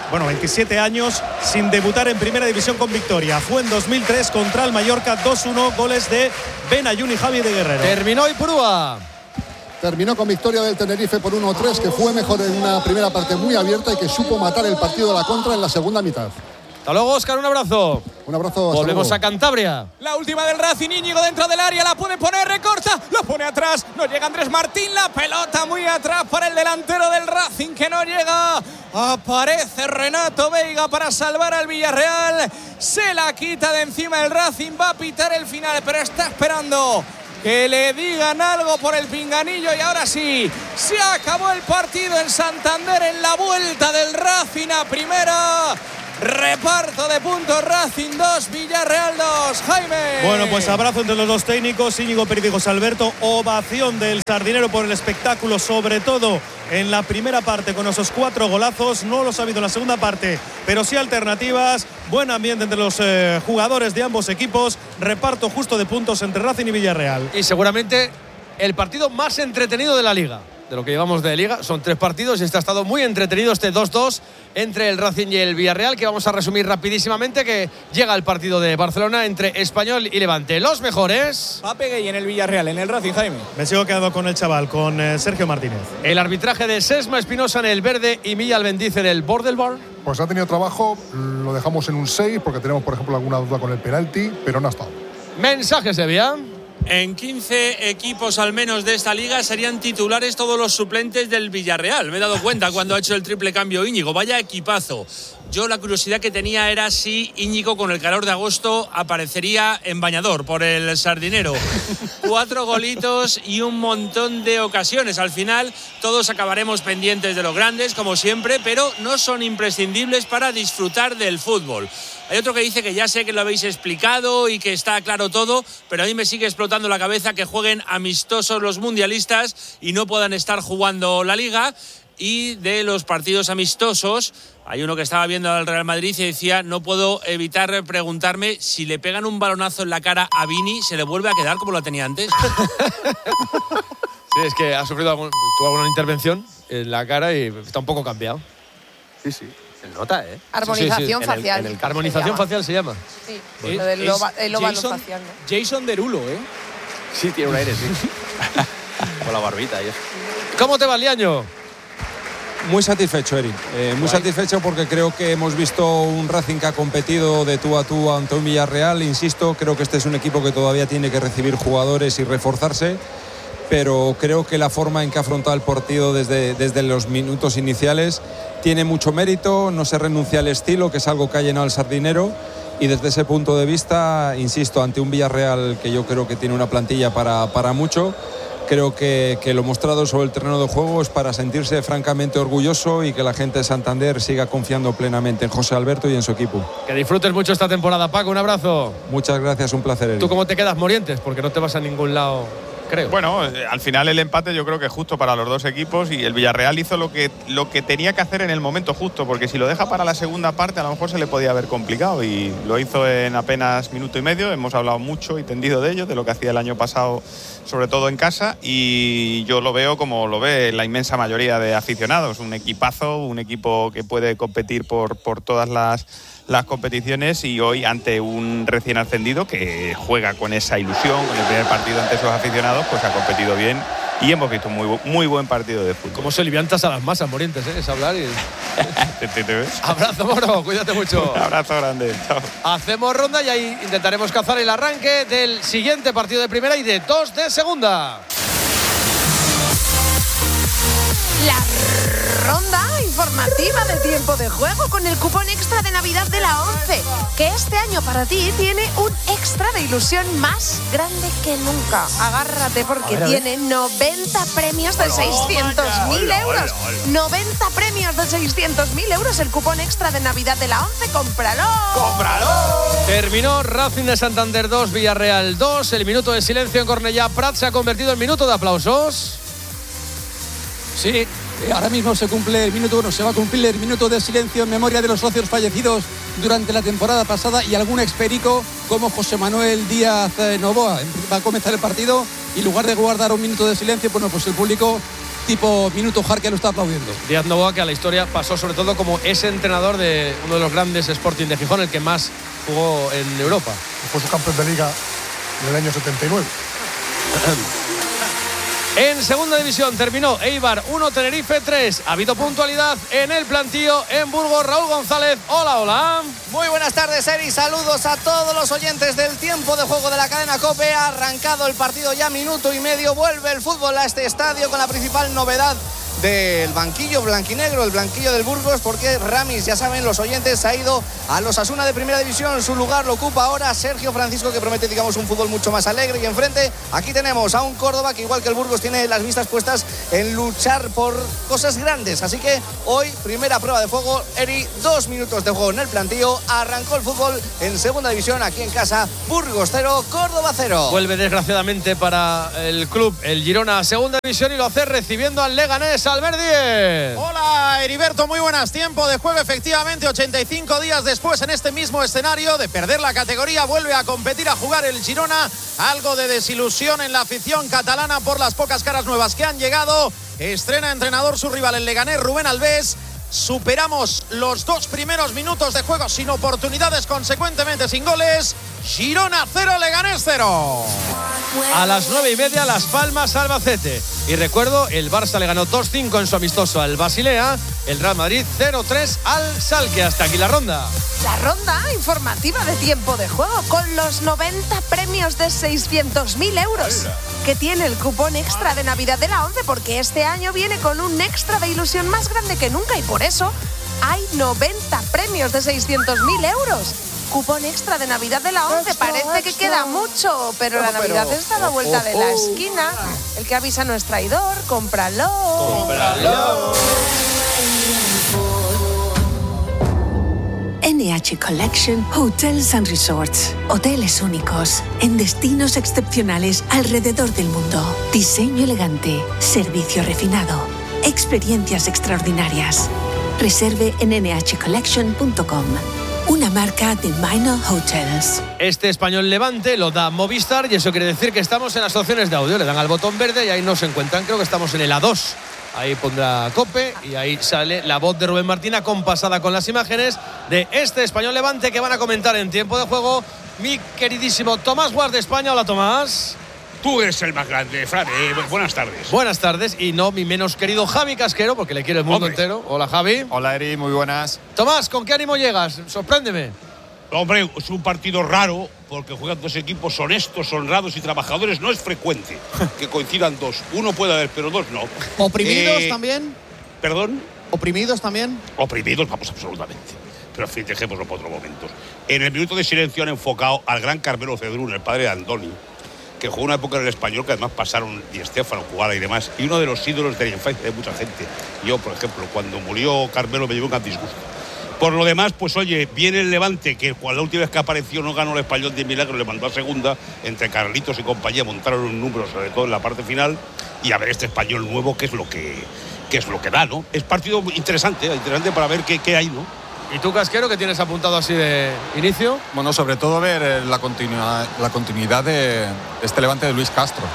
27 años sin debutar en primera división con victoria. Fue en 2003 contra el Mallorca, 2-1, goles de Benayoun y Javi de Guerrero. Terminó Ipurúa. Terminó con victoria del Tenerife por 1-3, que fue mejor en una primera parte muy abierta y que supo matar el partido de la contra en la segunda mitad. Hasta luego, Óscar, un abrazo. Un abrazo. Volvemos a Cantabria. La última del Racing, Íñigo dentro del área, la puede poner, recorta, la pone atrás, no llega Andrés Martín, la pelota muy atrás para el delantero del Racing que no llega. Aparece Renato Veiga para salvar al Villarreal, se la quita de encima el Racing, va a pitar el final, pero está esperando que le digan algo por el pinganillo y ahora sí, se acabó el partido en Santander en la vuelta del Racing a primera. Reparto de puntos, Racing 2, Villarreal 2. Jaime. Bueno, pues abrazo entre los dos técnicos, Íñigo Pérez y José Alberto. Ovación del Sardinero por el espectáculo, sobre todo en la primera parte con esos 4 golazos. No los ha habido en la segunda parte, pero sí alternativas. Buen ambiente entre los jugadores de ambos equipos. Reparto justo de puntos entre Racing y Villarreal. Y seguramente el partido más entretenido de la Liga. De lo que llevamos de Liga, son 3 partidos y este ha estado muy entretenido, este 2-2 entre el Racing y el Villarreal, que vamos a resumir rapidísimamente, que llega el partido de Barcelona entre Español y Levante. Los mejores. Pape Gay en el Villarreal, en el Racing, Jaime. Me sigo quedando con el chaval, con Sergio Martínez. El arbitraje de Sesma Espinosa en el verde y Milla Albendice en el Bordelbar. Pues ha tenido trabajo, lo dejamos en un 6 porque tenemos, por ejemplo, alguna duda con el penalti, pero no ha estado. Mensajes, Sevilla. En 15 equipos al menos de esta liga serían titulares todos los suplentes del Villarreal. Me he dado cuenta cuando ha hecho el triple cambio Íñigo. Vaya equipazo. Yo la curiosidad que tenía era si Íñigo con el calor de agosto aparecería en bañador por el Sardinero. 4 golitos y un montón de ocasiones. Al final todos acabaremos pendientes de los grandes, como siempre, pero no son imprescindibles para disfrutar del fútbol. Hay otro que dice que ya sé que lo habéis explicado y que está claro todo, pero a mí me sigue explotando la cabeza que jueguen amistosos los mundialistas y no puedan estar jugando la Liga. Y de los partidos amistosos, hay uno que estaba viendo al Real Madrid y decía: no puedo evitar preguntarme si le pegan un balonazo en la cara a Vini, ¿se le vuelve a quedar como lo tenía antes? Sí, es que ha sufrido tuvo alguna intervención en la cara y está un poco cambiado. Sí, sí. Se nota, ¿eh? Armonización facial. En el armonización facial se llama. Sí, lo del óvalo facial, ¿no? Jason Derulo, ¿eh? Sí, tiene un aire, sí. Con la barbita y eso. ¿Cómo te va, Liaño? Muy satisfecho, Eric. Muy satisfecho porque creo que hemos visto un Racing que ha competido de tú a tú ante un Villarreal. Insisto, creo que este es un equipo que todavía tiene que recibir jugadores y reforzarse, pero creo que la forma en que ha afrontado el partido desde los minutos iniciales tiene mucho mérito. No se renuncia al estilo, que es algo que ha llenado el Sardinero, y desde ese punto de vista, insisto, ante un Villarreal que yo creo que tiene una plantilla para mucho, creo que lo mostrado sobre el terreno de juego es para sentirse francamente orgulloso y que la gente de Santander siga confiando plenamente en José Alberto y en su equipo. Que disfrutes mucho esta temporada, Paco, un abrazo. Muchas gracias, un placer, Eric. ¿Tú cómo te quedas, Morientes? Porque no te vas a ningún lado, creo. Bueno, al final el empate yo creo que es justo para los dos equipos y el Villarreal hizo lo que tenía que hacer en el momento justo, porque si lo deja para la segunda parte a lo mejor se le podía haber complicado, y lo hizo en apenas minuto y medio. Hemos hablado mucho y tendido de ello, de lo que hacía el año pasado, sobre todo en casa, y yo lo veo como lo ve la inmensa mayoría de aficionados, un equipazo, un equipo que puede competir por todas las competiciones, y hoy ante un recién ascendido que juega con esa ilusión, con el primer partido ante sus aficionados, pues ha competido bien y hemos visto un muy buen partido de fútbol. Cómo se liviantas a las masas, Morientes, ¿eh? Es hablar y... ¿Te ves? Abrazo, Moro, cuídate mucho. Un abrazo grande, chao. Hacemos ronda y ahí intentaremos cazar el arranque del siguiente partido de primera y de 2 de segunda. La ronda informativa de tiempo de juego con el cupón extra de Navidad de la 11, que este año para ti tiene un extra de ilusión más grande que nunca. Agárrate porque tiene 90 premios de 600.000 euros. 90 premios de 600.000 euros el cupón extra de Navidad de la 11. ¡Cómpralo! ¡Cómpralo! Terminó Racing de Santander 2, Villarreal 2. El minuto de silencio en Cornellá Prat se ha convertido en minuto de aplausos. Sí, ahora mismo se va a cumplir el minuto de silencio en memoria de los socios fallecidos durante la temporada pasada y algún experico como José Manuel Díaz Novoa. Va a comenzar el partido y en lugar de guardar un minuto de silencio, bueno, pues el público tipo Minuto Jarque lo está aplaudiendo. Díaz Novoa, que a la historia pasó sobre todo como ese entrenador de uno de los grandes Sporting de Gijón, el que más jugó en Europa. Fue su campeón de liga en el año 79. En segunda división terminó Eibar 1, Tenerife 3. Ha habido puntualidad en el plantío en Burgos. Raúl González, hola, hola. Muy buenas tardes, Eri. Saludos a todos los oyentes del tiempo de juego de la cadena COPE. Ha arrancado el partido ya minuto y medio. Vuelve el fútbol a este estadio con la principal novedad del banquillo blanquinegro, el banquillo del Burgos, porque Ramis, ya saben los oyentes, ha ido a los Osasuna de Primera División. Su lugar lo ocupa ahora Sergio Francisco, que promete, digamos, un fútbol mucho más alegre. Y enfrente aquí tenemos a un Córdoba que, igual que el Burgos, tiene las vistas puestas en luchar por cosas grandes. Así que hoy, primera prueba de fuego, Eri, 2 minutos de juego en el plantío. Arrancó el fútbol en segunda división, aquí en casa. Burgos 0, Córdoba 0. Vuelve desgraciadamente para el club el Girona a segunda división y lo hace recibiendo al Leganés. Albert Díez. Hola, Heriberto, muy buenas. Tiempo de juego, efectivamente, 85 días después, en este mismo escenario de perder la categoría, vuelve a competir, a jugar el Girona. Algo de desilusión en la afición catalana por las pocas caras nuevas que han llegado. Estrena entrenador su rival, el Leganés, Rubén Alves. Superamos los 2 primeros minutos de juego sin oportunidades, consecuentemente sin goles. Girona 0, Leganés 0. A las 9:30, Las Palmas, Albacete. Y recuerdo, el Barça le ganó 2-5 en su amistoso al Basilea. El Real Madrid 0-3 al Schalke. Hasta aquí la ronda. La ronda informativa de tiempo de juego con los 90 premios de 600.000 euros que tiene el cupón extra de Navidad de la 11, porque este año viene con un extra de ilusión más grande que nunca y por eso hay 90 premios de 600.000 euros. Cupón extra de Navidad de la 11. Parece que queda mucho, pero la Navidad está a la vuelta de la esquina. El que avisa no es traidor. ¡Cómpralo! ¡Cómpralo! NH Collection Hotels and Resorts. Hoteles únicos en destinos excepcionales alrededor del mundo. Diseño elegante, servicio refinado, experiencias extraordinarias. Reserve en nhcollection.com. Una marca de Minor Hotels. Este Español Levante lo da Movistar y eso quiere decir que estamos en las opciones de audio. Le dan al botón verde y ahí nos encuentran. Creo que estamos en el A2. Ahí pondrá COPE y ahí sale la voz de Rubén Martín acompasada con las imágenes de este Español Levante que van a comentar en tiempo de juego mi queridísimo Tomás Guard de España. Hola, Tomás. Tú eres el más grande, Fran. Buenas tardes. Buenas tardes, y no mi menos querido Javi Casquero, porque le quiere el mundo entero. Hola, Javi. Hola, Eri, muy buenas. Tomás, ¿con qué ánimo llegas? Sorpréndeme. Hombre, es un partido raro, porque juegan 2 equipos honestos, honrados y trabajadores. No es frecuente que coincidan 2. Uno puede haber, pero 2 no. ¿Oprimidos también? ¿Perdón? ¿Oprimidos también? Oprimidos, vamos, absolutamente. Pero en fin, dejémoslo para otros momentos. En el minuto de silencio han enfocado al gran Carmelo Cedrún, el padre de Andoni, que jugó una época en el Español, que además pasaron Di Stéfano, Jugada y demás, y uno de los ídolos de la infancia de mucha gente. Yo, por ejemplo, cuando murió Carmelo me llevó un gran disgusto. Por lo demás, pues oye, viene el Levante, que la última vez que apareció no ganó el Español de milagro, le mandó a segunda, entre Carlitos y compañía montaron un número, sobre todo en la parte final, y a ver este Español nuevo, qué es lo que da, ¿no? Es partido interesante para ver qué hay, ¿no? ¿Y tú, Casquero, qué tienes apuntado así de inicio? Bueno, sobre todo ver la continuidad de este Levante de Luis Castro.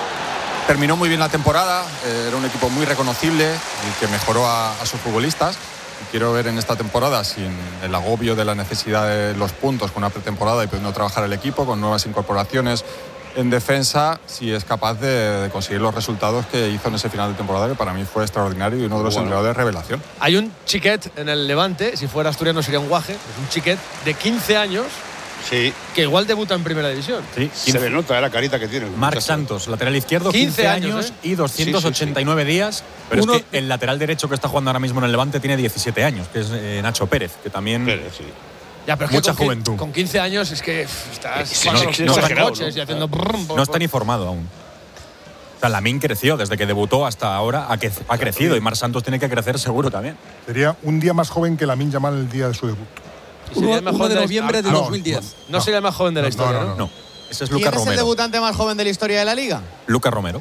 Terminó muy bien la temporada, era un equipo muy reconocible y que mejoró a sus futbolistas. Y quiero ver en esta temporada, sin el agobio de la necesidad de los puntos, con una pretemporada y pudiendo trabajar el equipo, con nuevas incorporaciones en defensa, si es capaz de conseguir los resultados que hizo en ese final de temporada, que para mí fue extraordinario y uno de los entrenadores de revelación. Hay un chiquet en el Levante, si fuera asturiano sería un guaje, es un chiquet de 15 años. Sí. Que igual debuta en primera división. Sí, se le nota la carita que tiene. Marc Santos, lateral izquierdo, 15 años y 289 días. Pero es que el lateral derecho que está jugando ahora mismo en el Levante tiene 17 años, que es Nacho Pérez, que también... Pérez, sí. Ya, pero mucha con juventud. Con 15 años es que estás coches y haciendo... No está ni formado aún. O sea, Lamine creció desde que debutó hasta ahora, ha crecido, y Marc Santos tiene que crecer seguro también. Sería un día más joven que Lamine Yamal el día de su debut. 1 de noviembre de 2010. No sería el más joven de la historia, No. Ese es Lucas Romero. ¿Quién es el debutante más joven de la historia de la Liga? Lucas Romero.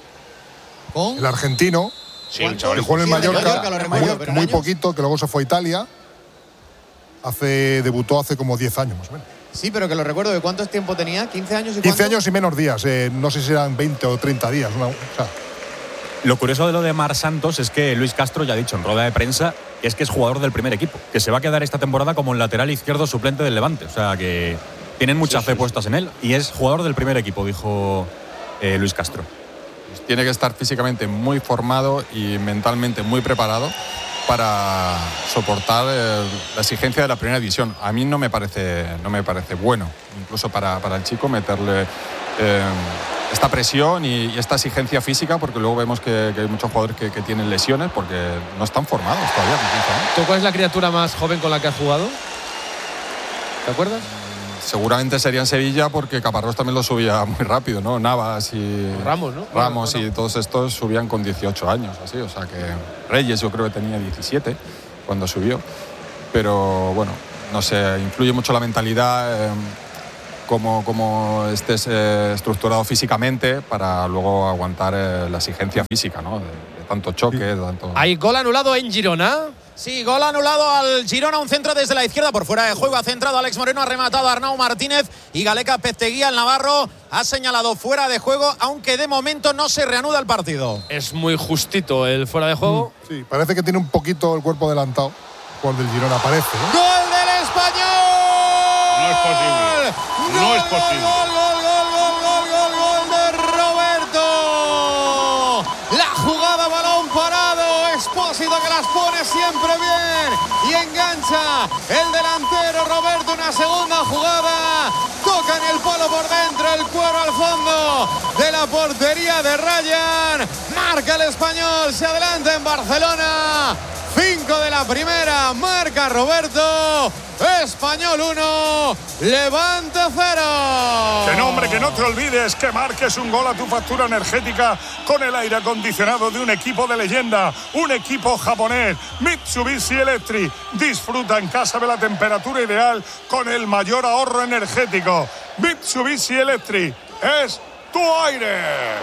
¿Con? El argentino. Sí, el chaval. Que jugó en el Mallorca, pero muy poquito, que luego se fue a Italia. Debutó hace como 10 años más o menos. Sí, pero que lo recuerdo. ¿De cuántos tiempo tenía? ¿15 años y 15 años y menos días. No sé si eran 20 o 30 días. Lo curioso de lo de Marc Santos es que Luis Castro ya ha dicho en rueda de prensa que es jugador del primer equipo, que se va a quedar esta temporada como el lateral izquierdo suplente del Levante. O sea que tienen mucha fe puestas en él y es jugador del primer equipo, dijo Luis Castro. Pues tiene que estar físicamente muy formado y mentalmente muy preparado para soportar la exigencia de la primera división. A mí no me parece bueno, incluso para el chico, meterle esta presión y esta exigencia física, porque luego vemos que hay muchos jugadores que tienen lesiones porque no están formados todavía. ¿Tú cuál es la criatura más joven con la que has jugado? ¿Te acuerdas? Seguramente sería en Sevilla, porque Caparrós también lo subía muy rápido, ¿no? Navas y Ramos, ¿no? Ramos y todos estos subían con 18 años, así. O sea que Reyes yo creo que tenía 17 cuando subió. Pero bueno, no sé, influye mucho la mentalidad, cómo estés estructurado físicamente para luego aguantar la exigencia física, ¿no? De tanto choque, de tanto... Hay gol anulado en Girona. Sí, gol anulado al Girona, un centro desde la izquierda por fuera de juego, ha centrado Alex Moreno, ha rematado a Arnau Martínez y Galeca Pezteguía, el navarro, ha señalado fuera de juego, aunque de momento no se reanuda el partido. Es muy justito el fuera de juego. Sí, parece que tiene un poquito el cuerpo adelantado, gol del Girona parece, ¿eh? ¡Gol del Español! No es posible. No es posible. Gol de Roberto. La jugada, balón parado. Expósito que las pone siempre bien y engancha el delantero Roberto. Una segunda jugada, toca en el palo por dentro, el cuero al fondo de la portería de Ryan. Marca el Español, se adelanta en Barcelona. 5 de la primera, marca Roberto. Español 1, Levante 0. Que no, hombre, que no te olvides que marques un gol a tu factura energética con el aire acondicionado de un equipo de leyenda, un equipo japonés, Mitsubishi Electric. Disfruta en casa de la temperatura ideal con el mayor ahorro energético. Mitsubishi Electric es tu aire.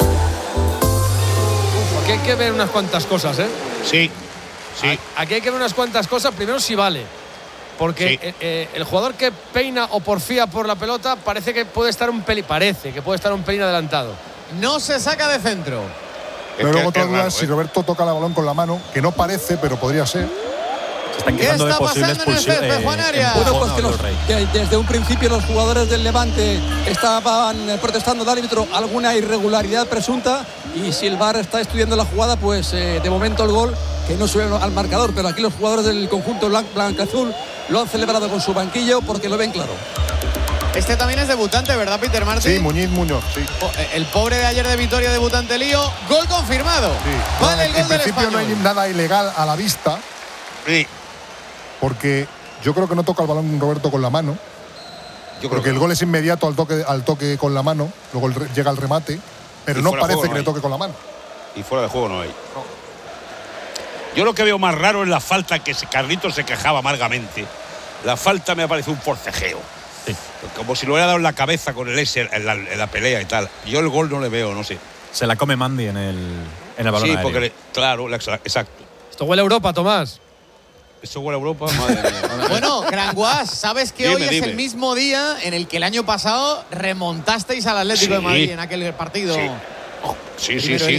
Aquí hay que ver unas cuantas cosas, ¿eh? Sí. Aquí hay que ver unas cuantas cosas. Primero, si vale. Porque el jugador que peina o porfía por la pelota parece que puede estar un pelín adelantado. No se saca de centro. Pero luego otra duda es si Roberto toca el balón con la mano, que no parece, pero podría ser. Se están quejando de posible expulsión. Bueno, pues que desde un principio los jugadores del Levante estaban protestando al árbitro alguna irregularidad presunta, y si el VAR está estudiando la jugada, pues de momento el gol que no sube al marcador, pero aquí los jugadores del conjunto blanco-azul lo han celebrado con su banquillo porque lo ven claro. Este también es debutante, ¿verdad, Peter Martín? Sí, Muñoz, sí. El pobre de ayer de Vitoria, debutante Lío. Gol confirmado. Sí. Vale, el gol del principio Español. no hay nada ilegal a la vista. Sí. Porque yo creo que no toca el balón Roberto con la mano. Porque el gol es inmediato al toque con la mano. Luego llega el remate. Pero no parece que le toque con la mano. Y fuera de juego no hay. No. Yo lo que veo más raro es la falta, que Carlitos se quejaba amargamente. La falta me parece un forcejeo. Sí. Como si lo hubiera dado en la cabeza con el S en la pelea y tal. Yo el gol no le veo, no sé. Se la come Mandy en el balón aéreo. Sí, porque claro, exacto. Esto huele a Europa, Tomás. Eso huele a Europa, madre mía. Bueno, Granguas, ¿sabes que hoy es el mismo día en el que el año pasado remontasteis al Atlético de Madrid en aquel partido? Sí.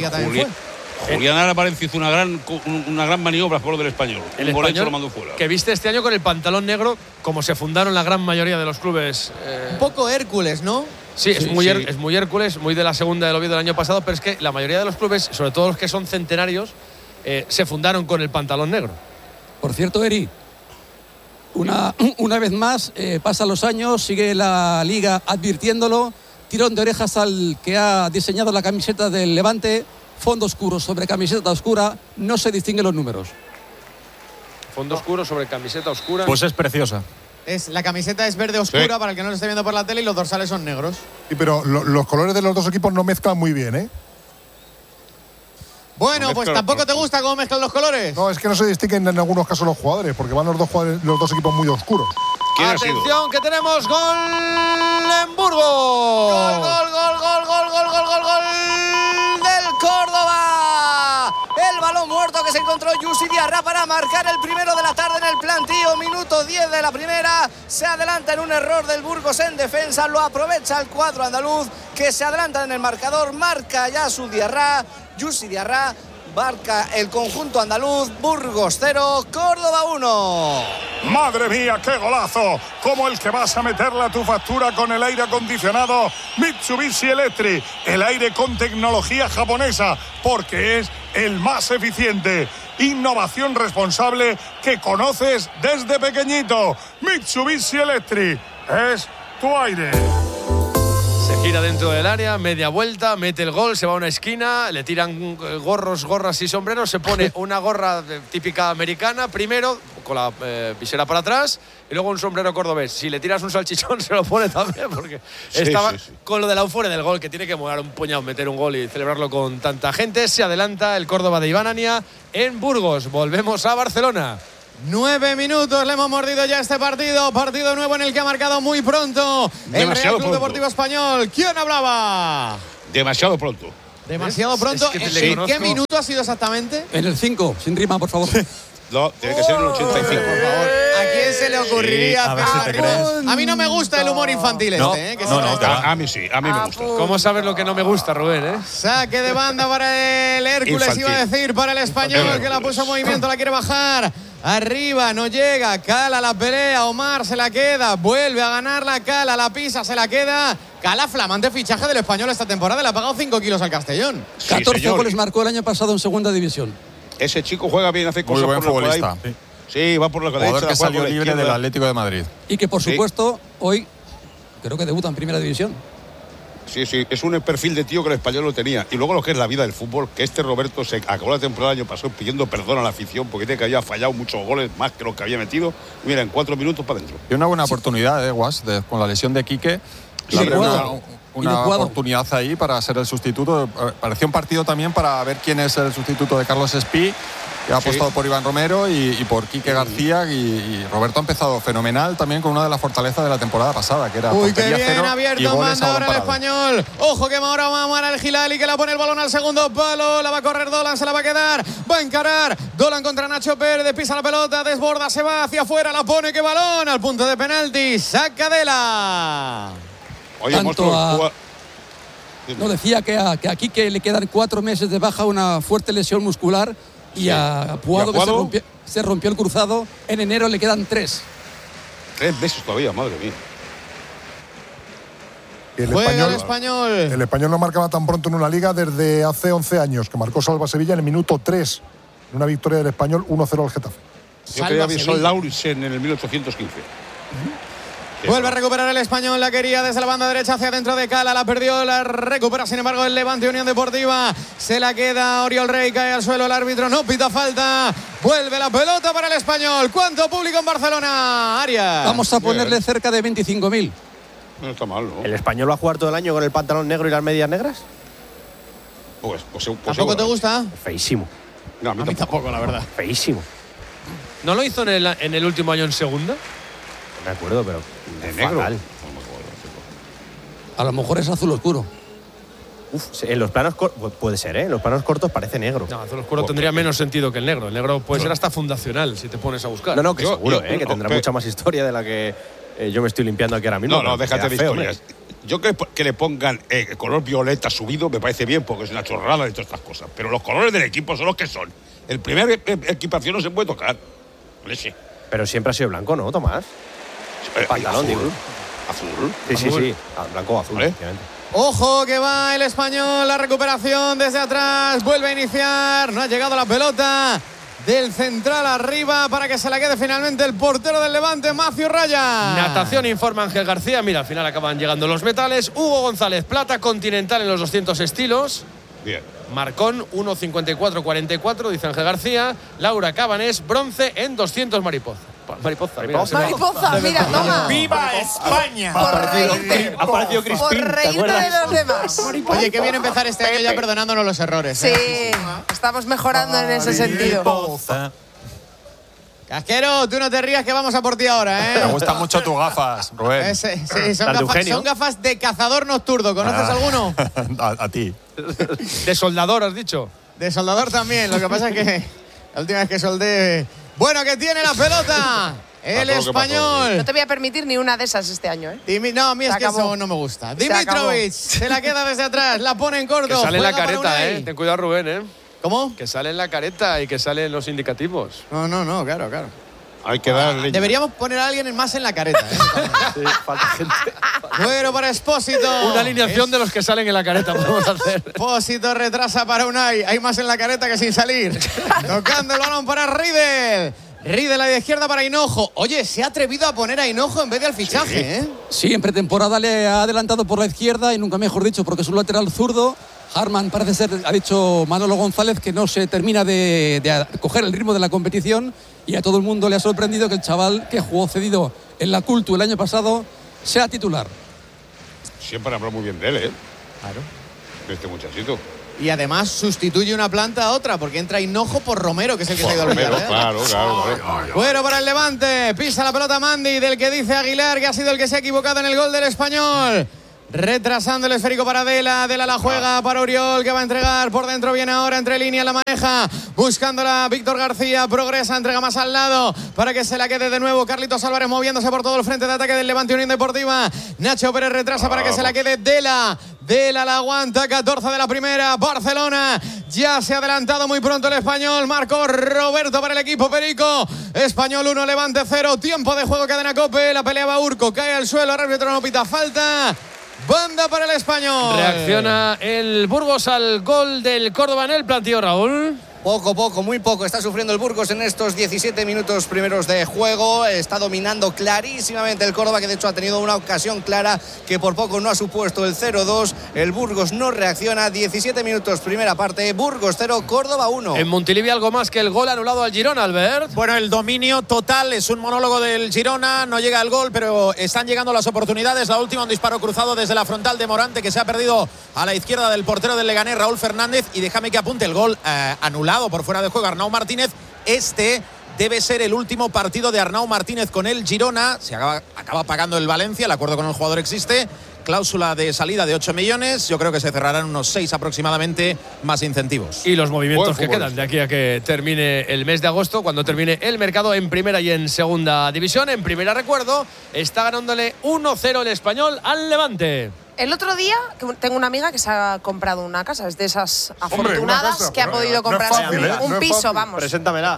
Julián Álvarez hizo una gran maniobra a favor del Español. El gol Español lo mandó fuera. Que viste este año con el pantalón negro, como se fundaron la gran mayoría de los clubes. Un poco Hércules, ¿no? Sí, es muy Hércules, muy de la segunda del Oviedo del año pasado, pero es que la mayoría de los clubes, sobre todo los que son centenarios, se fundaron con el pantalón negro. Por cierto, Eri, una vez más, pasan los años, sigue la Liga advirtiéndolo, tirón de orejas al que ha diseñado la camiseta del Levante, fondo oscuro sobre camiseta oscura, no se distinguen los números. Fondo oscuro sobre camiseta oscura. Pues es preciosa. La camiseta es verde oscura, para el que no lo esté viendo por la tele, y los dorsales son negros. Sí, pero los colores de los dos equipos no mezclan muy bien, ¿eh? Bueno, pues tampoco te gusta cómo mezclan los colores. No, es que no se distinguen en algunos casos los jugadores, porque van los dos equipos muy oscuros. Atención, que tenemos gol en Burgos. Gol del Córdoba. El balón muerto que se encontró Yusi Diarra para marcar el primero de la tarde en el plantío. Minuto 10 de la primera. Se adelanta en un error del Burgos en defensa. Lo aprovecha el cuadro andaluz, que se adelanta en el marcador. Marca ya su Diarra. Yusi Diarra. Marca el conjunto andaluz. Burgos 0, Córdoba 1. ¡Madre mía, qué golazo! Como el que vas a meterle a tu factura con el aire acondicionado Mitsubishi Electric. El aire con tecnología japonesa, porque es el más eficiente. Innovación responsable que conoces desde pequeñito. Mitsubishi Electric es tu aire. Se gira dentro del área, media vuelta, mete el gol, se va a una esquina, le tiran gorros, gorras y sombreros, se pone una gorra típica americana primero, con la visera para atrás, y luego un sombrero cordobés. Si le tiras un salchichón, se lo pone también, porque estaba con lo de la euforia del gol, que tiene que molar un puñado, meter un gol y celebrarlo con tanta gente. Se adelanta el Córdoba de Iván Ania en Burgos. Volvemos a Barcelona. 9 minutos, le hemos mordido ya este partido. Partido nuevo en el que ha marcado muy pronto el Real Club Deportivo Español. ¿Quién hablaba? Demasiado pronto. Demasiado pronto. ¿En qué minuto ha sido exactamente? En el 5, sin rima, por favor. No, tiene que ser en el 85. Por favor. ¿A quién se le ocurriría hacer A mí no me gusta el humor infantil A mí sí, a mí me gusta. ¿Cómo sabes lo que no me gusta, Rubén? Saque de banda para el Hércules, infantil. Iba a decir, para el Español, que la puso en movimiento, la quiere bajar. Arriba, no llega, Cala la pelea, Omar se la queda, vuelve a ganarla, Cala la pisa, se la queda. Cala, flamante fichaje del Español esta temporada, le ha pagado 5 kilos al Castellón. 14 goles marcó el año pasado en segunda división. Ese chico juega bien, hace cosas. Muy buen futbolista. Sí, va por la derecha. Jugador que salió libre del Atlético de Madrid. Y que, por supuesto, hoy creo que debuta en primera división. Sí, es un perfil de tío que el Español lo tenía. Y luego lo que es la vida del fútbol, que Roberto se acabó la temporada el año pasado pidiendo perdón a la afición porque tiene que había fallado muchos goles, más que los que había metido. Mira, en 4 minutos para adentro. Y una buena oportunidad, Guas, con la lesión de Quique. Una oportunidad ahí para ser el sustituto. Parecía un partido también para ver quién es el sustituto de Carlos Espí, que ha apostado por Iván Romero y por Quique García. Y Roberto ha empezado fenomenal también con una de las fortalezas de la temporada pasada, que era portería qué bien cero abierto, y goles manda a ahora balón el parado. Español. Ojo que ahora va a amar el Gilali, que la pone el balón al segundo palo. La va a correr Dolan, se la va a quedar. Va a encarar. Dolan contra Nacho Pérez, pisa la pelota, desborda, se va hacia afuera, la pone, que balón al punto de penalti. Sacadela. Oye, no, decía que a Quique le quedan 4 meses de baja, una fuerte lesión muscular, y a Puado, que se rompió el cruzado en enero, le quedan 3. 3 meses todavía, madre mía. El español. El Español no marcaba tan pronto en una liga desde hace 11 años, que marcó Salva Sevilla en el minuto 3, en una victoria del Español 1-0 al Getafe. Yo creía que son Lauritsen en el 1815. Vuelve a recuperar el Español, la quería desde la banda derecha hacia dentro de Cala, la perdió, la recupera sin embargo el Levante Unión Deportiva, se la queda Oriol Rey, cae al suelo el árbitro, no pita falta, vuelve la pelota para el Español. ¿Cuánto público en Barcelona, Arias? Vamos a ponerle cerca de 25.000. No está mal, ¿no? ¿El Español va a jugar todo el año con el pantalón negro y las medias negras? Pues ¿Tampoco te gusta? Feísimo. No, a mí tampoco, la verdad. Feísimo. ¿No lo hizo en el último año en segunda? No me acuerdo, pero de negro. A lo mejor es azul oscuro. En los planos cortos, puede ser, ¿eh? En los planos cortos parece negro. No, azul oscuro tendría menos sentido que el negro. El negro puede ser hasta fundacional si te pones a buscar. No, que seguro, que tendrá mucha más historia de la que yo me estoy limpiando aquí ahora mismo. No, déjate de historias. Yo creo que le pongan color violeta subido me parece bien, porque es una chorrada de todas estas cosas. Pero los colores del equipo son los que son. El primer equipación no se puede tocar. Leche. Pero siempre ha sido blanco, ¿no, Tomás? Pantalón, digo. Azul. Sí. Blanco o azul, efectivamente. Ojo que va el Español, la recuperación desde atrás, vuelve a iniciar, no ha llegado la pelota del central arriba para que se la quede finalmente el portero del Levante, Macio Raya. Natación, informa Ángel García, mira, al final acaban llegando los metales. Hugo González, plata continental en los 200 estilos. Bien. Marcón, 1.54.44, dice Ángel García. Laura Cabanés, bronce en 200 mariposa. Mariposa, mira, toma. ¡Viva España! Ha aparecido Crispín, por reírte de los demás. Oye, qué bien empezar este año ya perdonándonos los errores. Sí, estamos mejorando en ese sentido. Casquero, tú no te rías que vamos a por ti ahora, ¿eh? Me gustan mucho tus gafas, Rubén. Sí, son gafas de cazador nocturno. ¿Conoces alguno? A ti. De soldador, has dicho. De soldador también. Lo que pasa es que la última vez que soldé... Bueno, que tiene la pelota el español. No te voy a permitir ni una de esas este año, ¿eh? No, a mí es que eso no me gusta. Dimitrovic se la queda desde atrás, la pone en corto. Que sale en la juega para careta, Unai. Ten cuidado, Rubén, ¿Cómo? Que sale en la careta y que sale en los indicativos. No, claro. Hay que darle. Deberíamos poner a alguien más en la careta. Sí, falta gente. Bueno, para Expósito. Una alineación de los que salen en la careta podemos hacer. Expósito retrasa para Unai. Hay más en la careta que sin salir. Tocando el balón para Riedel. Riedel a la izquierda para Hinojo. Oye, se ha atrevido a poner a Hinojo en vez de al fichaje, ¿eh? Sí, en pretemporada le ha adelantado por la izquierda y nunca mejor dicho porque es un lateral zurdo. Harman parece ser, ha dicho Manolo González, que no se termina de coger el ritmo de la competición y a todo el mundo le ha sorprendido que el chaval que jugó cedido en la Cultu el año pasado sea titular. Siempre hablado muy bien de él, ¿eh? Claro. De este muchachito. Y además sustituye una planta a otra porque entra Hinojo por Romero, que es el que se ha ido al Villarreal. Claro. Bueno, para el Levante, pisa la pelota Mandy, del que dice Aguilar que ha sido el que se ha equivocado en el gol del Español. Retrasando el esférico para Dela la juega para Oriol, que va a entregar por dentro, viene ahora entre líneas, la maneja, buscándola Víctor García, progresa, entrega más al lado para que se la quede de nuevo Carlitos Álvarez moviéndose por todo el frente de ataque del Levante Unión Deportiva. Nacho Pérez retrasa para que se la quede Dela la aguanta, 14 de la primera, Barcelona ya se ha adelantado muy pronto el Español, marcó Roberto para el equipo Perico, Español 1, Levante 0, tiempo de juego, Cadena COPE, la peleaba Urco, cae al suelo, árbitro no pita falta. Banda para el Español. Reacciona el Burgos al gol del Córdoba en el plantío, Raúl. Muy poco. Está sufriendo el Burgos en estos 17 minutos primeros de juego. Está dominando clarísimamente el Córdoba, que de hecho ha tenido una ocasión clara que por poco no ha supuesto el 0-2. El Burgos no reacciona. 17 minutos primera parte. Burgos 0, Córdoba 1. En Montilivi algo más que el gol anulado al Girona, Albert. Bueno, el dominio total, es un monólogo del Girona. No llega el gol, pero están llegando las oportunidades. La última, un disparo cruzado desde la frontal de Morante, que se ha perdido a la izquierda del portero del Leganés, Raúl Fernández. Y déjame que apunte el gol anulado por fuera de juego Arnau Martínez. Este debe ser el último partido de Arnau Martínez con el Girona. Se acaba pagando el Valencia, el acuerdo con el jugador existe. Cláusula de salida de 8 millones. Yo creo que se cerrarán unos 6 aproximadamente, más incentivos. Y los movimientos que quedan de aquí a que termine el mes de agosto, cuando termine el mercado en primera y en segunda división. En primera, recuerdo, está ganándole 1-0 el Español al Levante. El otro día, tengo una amiga que se ha comprado una casa, es de esas afortunadas que ha podido comprarse un piso, vamos. Preséntamela.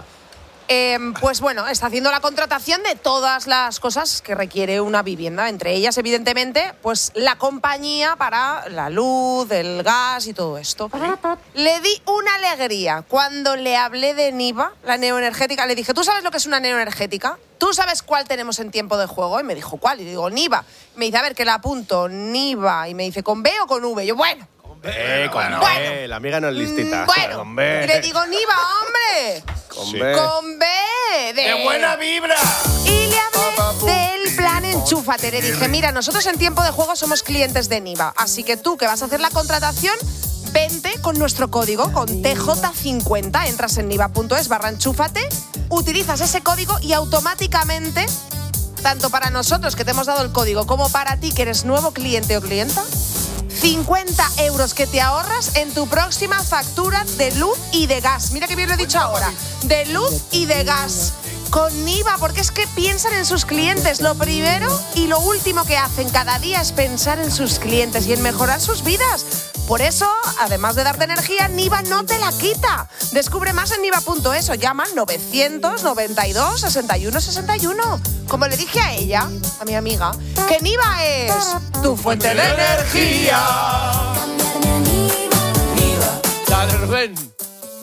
Pues bueno, está haciendo la contratación de todas las cosas que requiere una vivienda, entre ellas, evidentemente, pues la compañía para la luz, el gas y todo esto. Le di una alegría cuando le hablé de Niva, la neoenergética. Le dije, ¿tú sabes lo que es una neoenergética? ¿Tú sabes cuál tenemos en tiempo de juego? Y me dijo, ¿cuál? Y digo, Niva. Me dice, a ver, que la apunto, Niva. Y me dice, ¿con B o con V? Y yo, bueno. Con B, la amiga no es listita. Bueno, con B. Y le digo, Niva, hombre. Con B. Con B. ¡De buena vibra! Y le hablé del plan Enchúfate. Le dije, mira, nosotros en tiempo de juego somos clientes de Niva. Así que tú, que vas a hacer la contratación, vente con nuestro código, con TJ50. Entras en niva.es/enchúfate, utilizas ese código y automáticamente, tanto para nosotros que te hemos dado el código como para ti que eres nuevo cliente o clienta, 50 euros que te ahorras en tu próxima factura de luz y de gas. Mira que bien lo he dicho ahora. De luz y de gas. Con Niva, porque es que piensan en sus clientes. Lo primero y lo último que hacen cada día es pensar en sus clientes y en mejorar sus vidas. Por eso, además de darte energía, Niva no te la quita. Descubre más en niva.es o llama al 992 61 61. Como le dije a ella, a mi amiga, que Niva es tu fuente de energía. Dale, Rubén.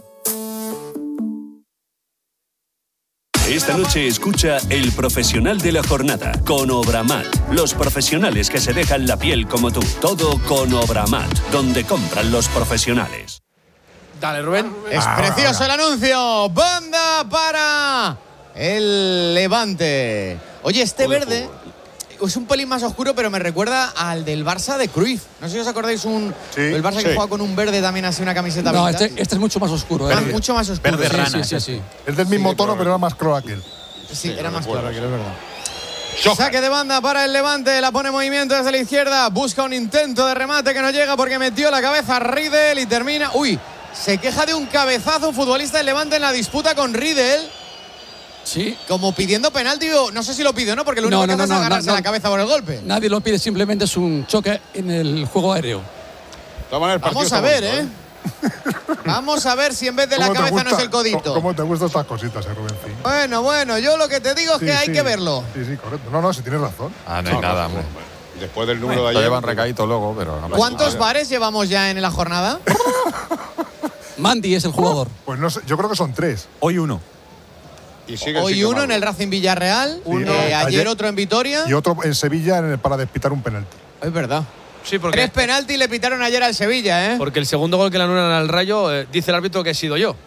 Esta noche escucha El Profesional de la Jornada con Obramat. Los profesionales que se dejan la piel como tú. Todo con Obramat, donde compran los profesionales. Dale, Rubén. Es precioso el anuncio. Banda para el Levante. Oye, este verde es un pelín más oscuro, pero me recuerda al del Barça de Cruyff. No sé si os acordáis el Barça que juega con un verde también, así una camiseta. No, este es mucho más oscuro. Mucho más oscuro. Verde rana. Sí. Es del mismo tono, pero era más claro aquel. Sí, era más claro aquel, es verdad. Saque de banda para el Levante, la pone en movimiento desde la izquierda, busca un intento de remate que no llega porque metió la cabeza a Riedel y termina. Se queja de un cabezazo un futbolista del Levante en la disputa con Riedel. Sí. Como pidiendo penalti, no sé si lo pidió, ¿no? Porque lo único que hace es agarrarse la cabeza por el golpe. Nadie lo pide, simplemente es un choque en el juego aéreo. Vamos a ver, ¿eh? Vamos a ver si en vez de la cabeza no es el codito. ¿Cómo te gustan estas cositas, Rubén? Bueno, yo lo que te digo es que hay que verlo. Sí, correcto. No, si tienes razón. No hay nada, hombre. Después del número de Lo ayer. llevan recaído luego, pero... ¿Cuántos bares llevamos ya en la jornada? Mandy es el jugador. Pues no sé, yo creo que son 3. Hoy 1. Hoy uno en el Racing Villarreal, ayer otro en Vitoria. Y otro en Sevilla para despitar un penalti. Es verdad. Sí, porque 3 penaltis le pitaron ayer al Sevilla, ¿eh? Porque el segundo gol que le anulan al Rayo, dice el árbitro que he sido yo.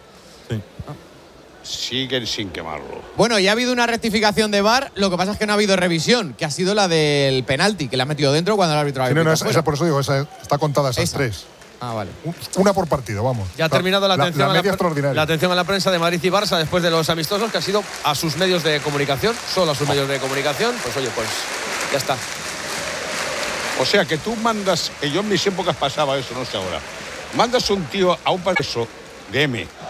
Siguen sin quemarlo. Bueno, ya ha habido una rectificación de VAR, lo que pasa es que no ha habido revisión, que ha sido la del penalti, que le ha metido dentro cuando el árbitro ha esa, por eso digo, está contada esas 3. Ah, vale. Una por partido, vamos. Ya ha terminado la atención, la atención a la prensa de Madrid y Barça después de los amistosos, que ha sido a sus medios de comunicación, solo a sus medios de comunicación. Pues oye, pues ya está. O sea, que tú mandas, que yo en mis épocas pasaba eso, no sé ahora. Mandas un tío a un paso de M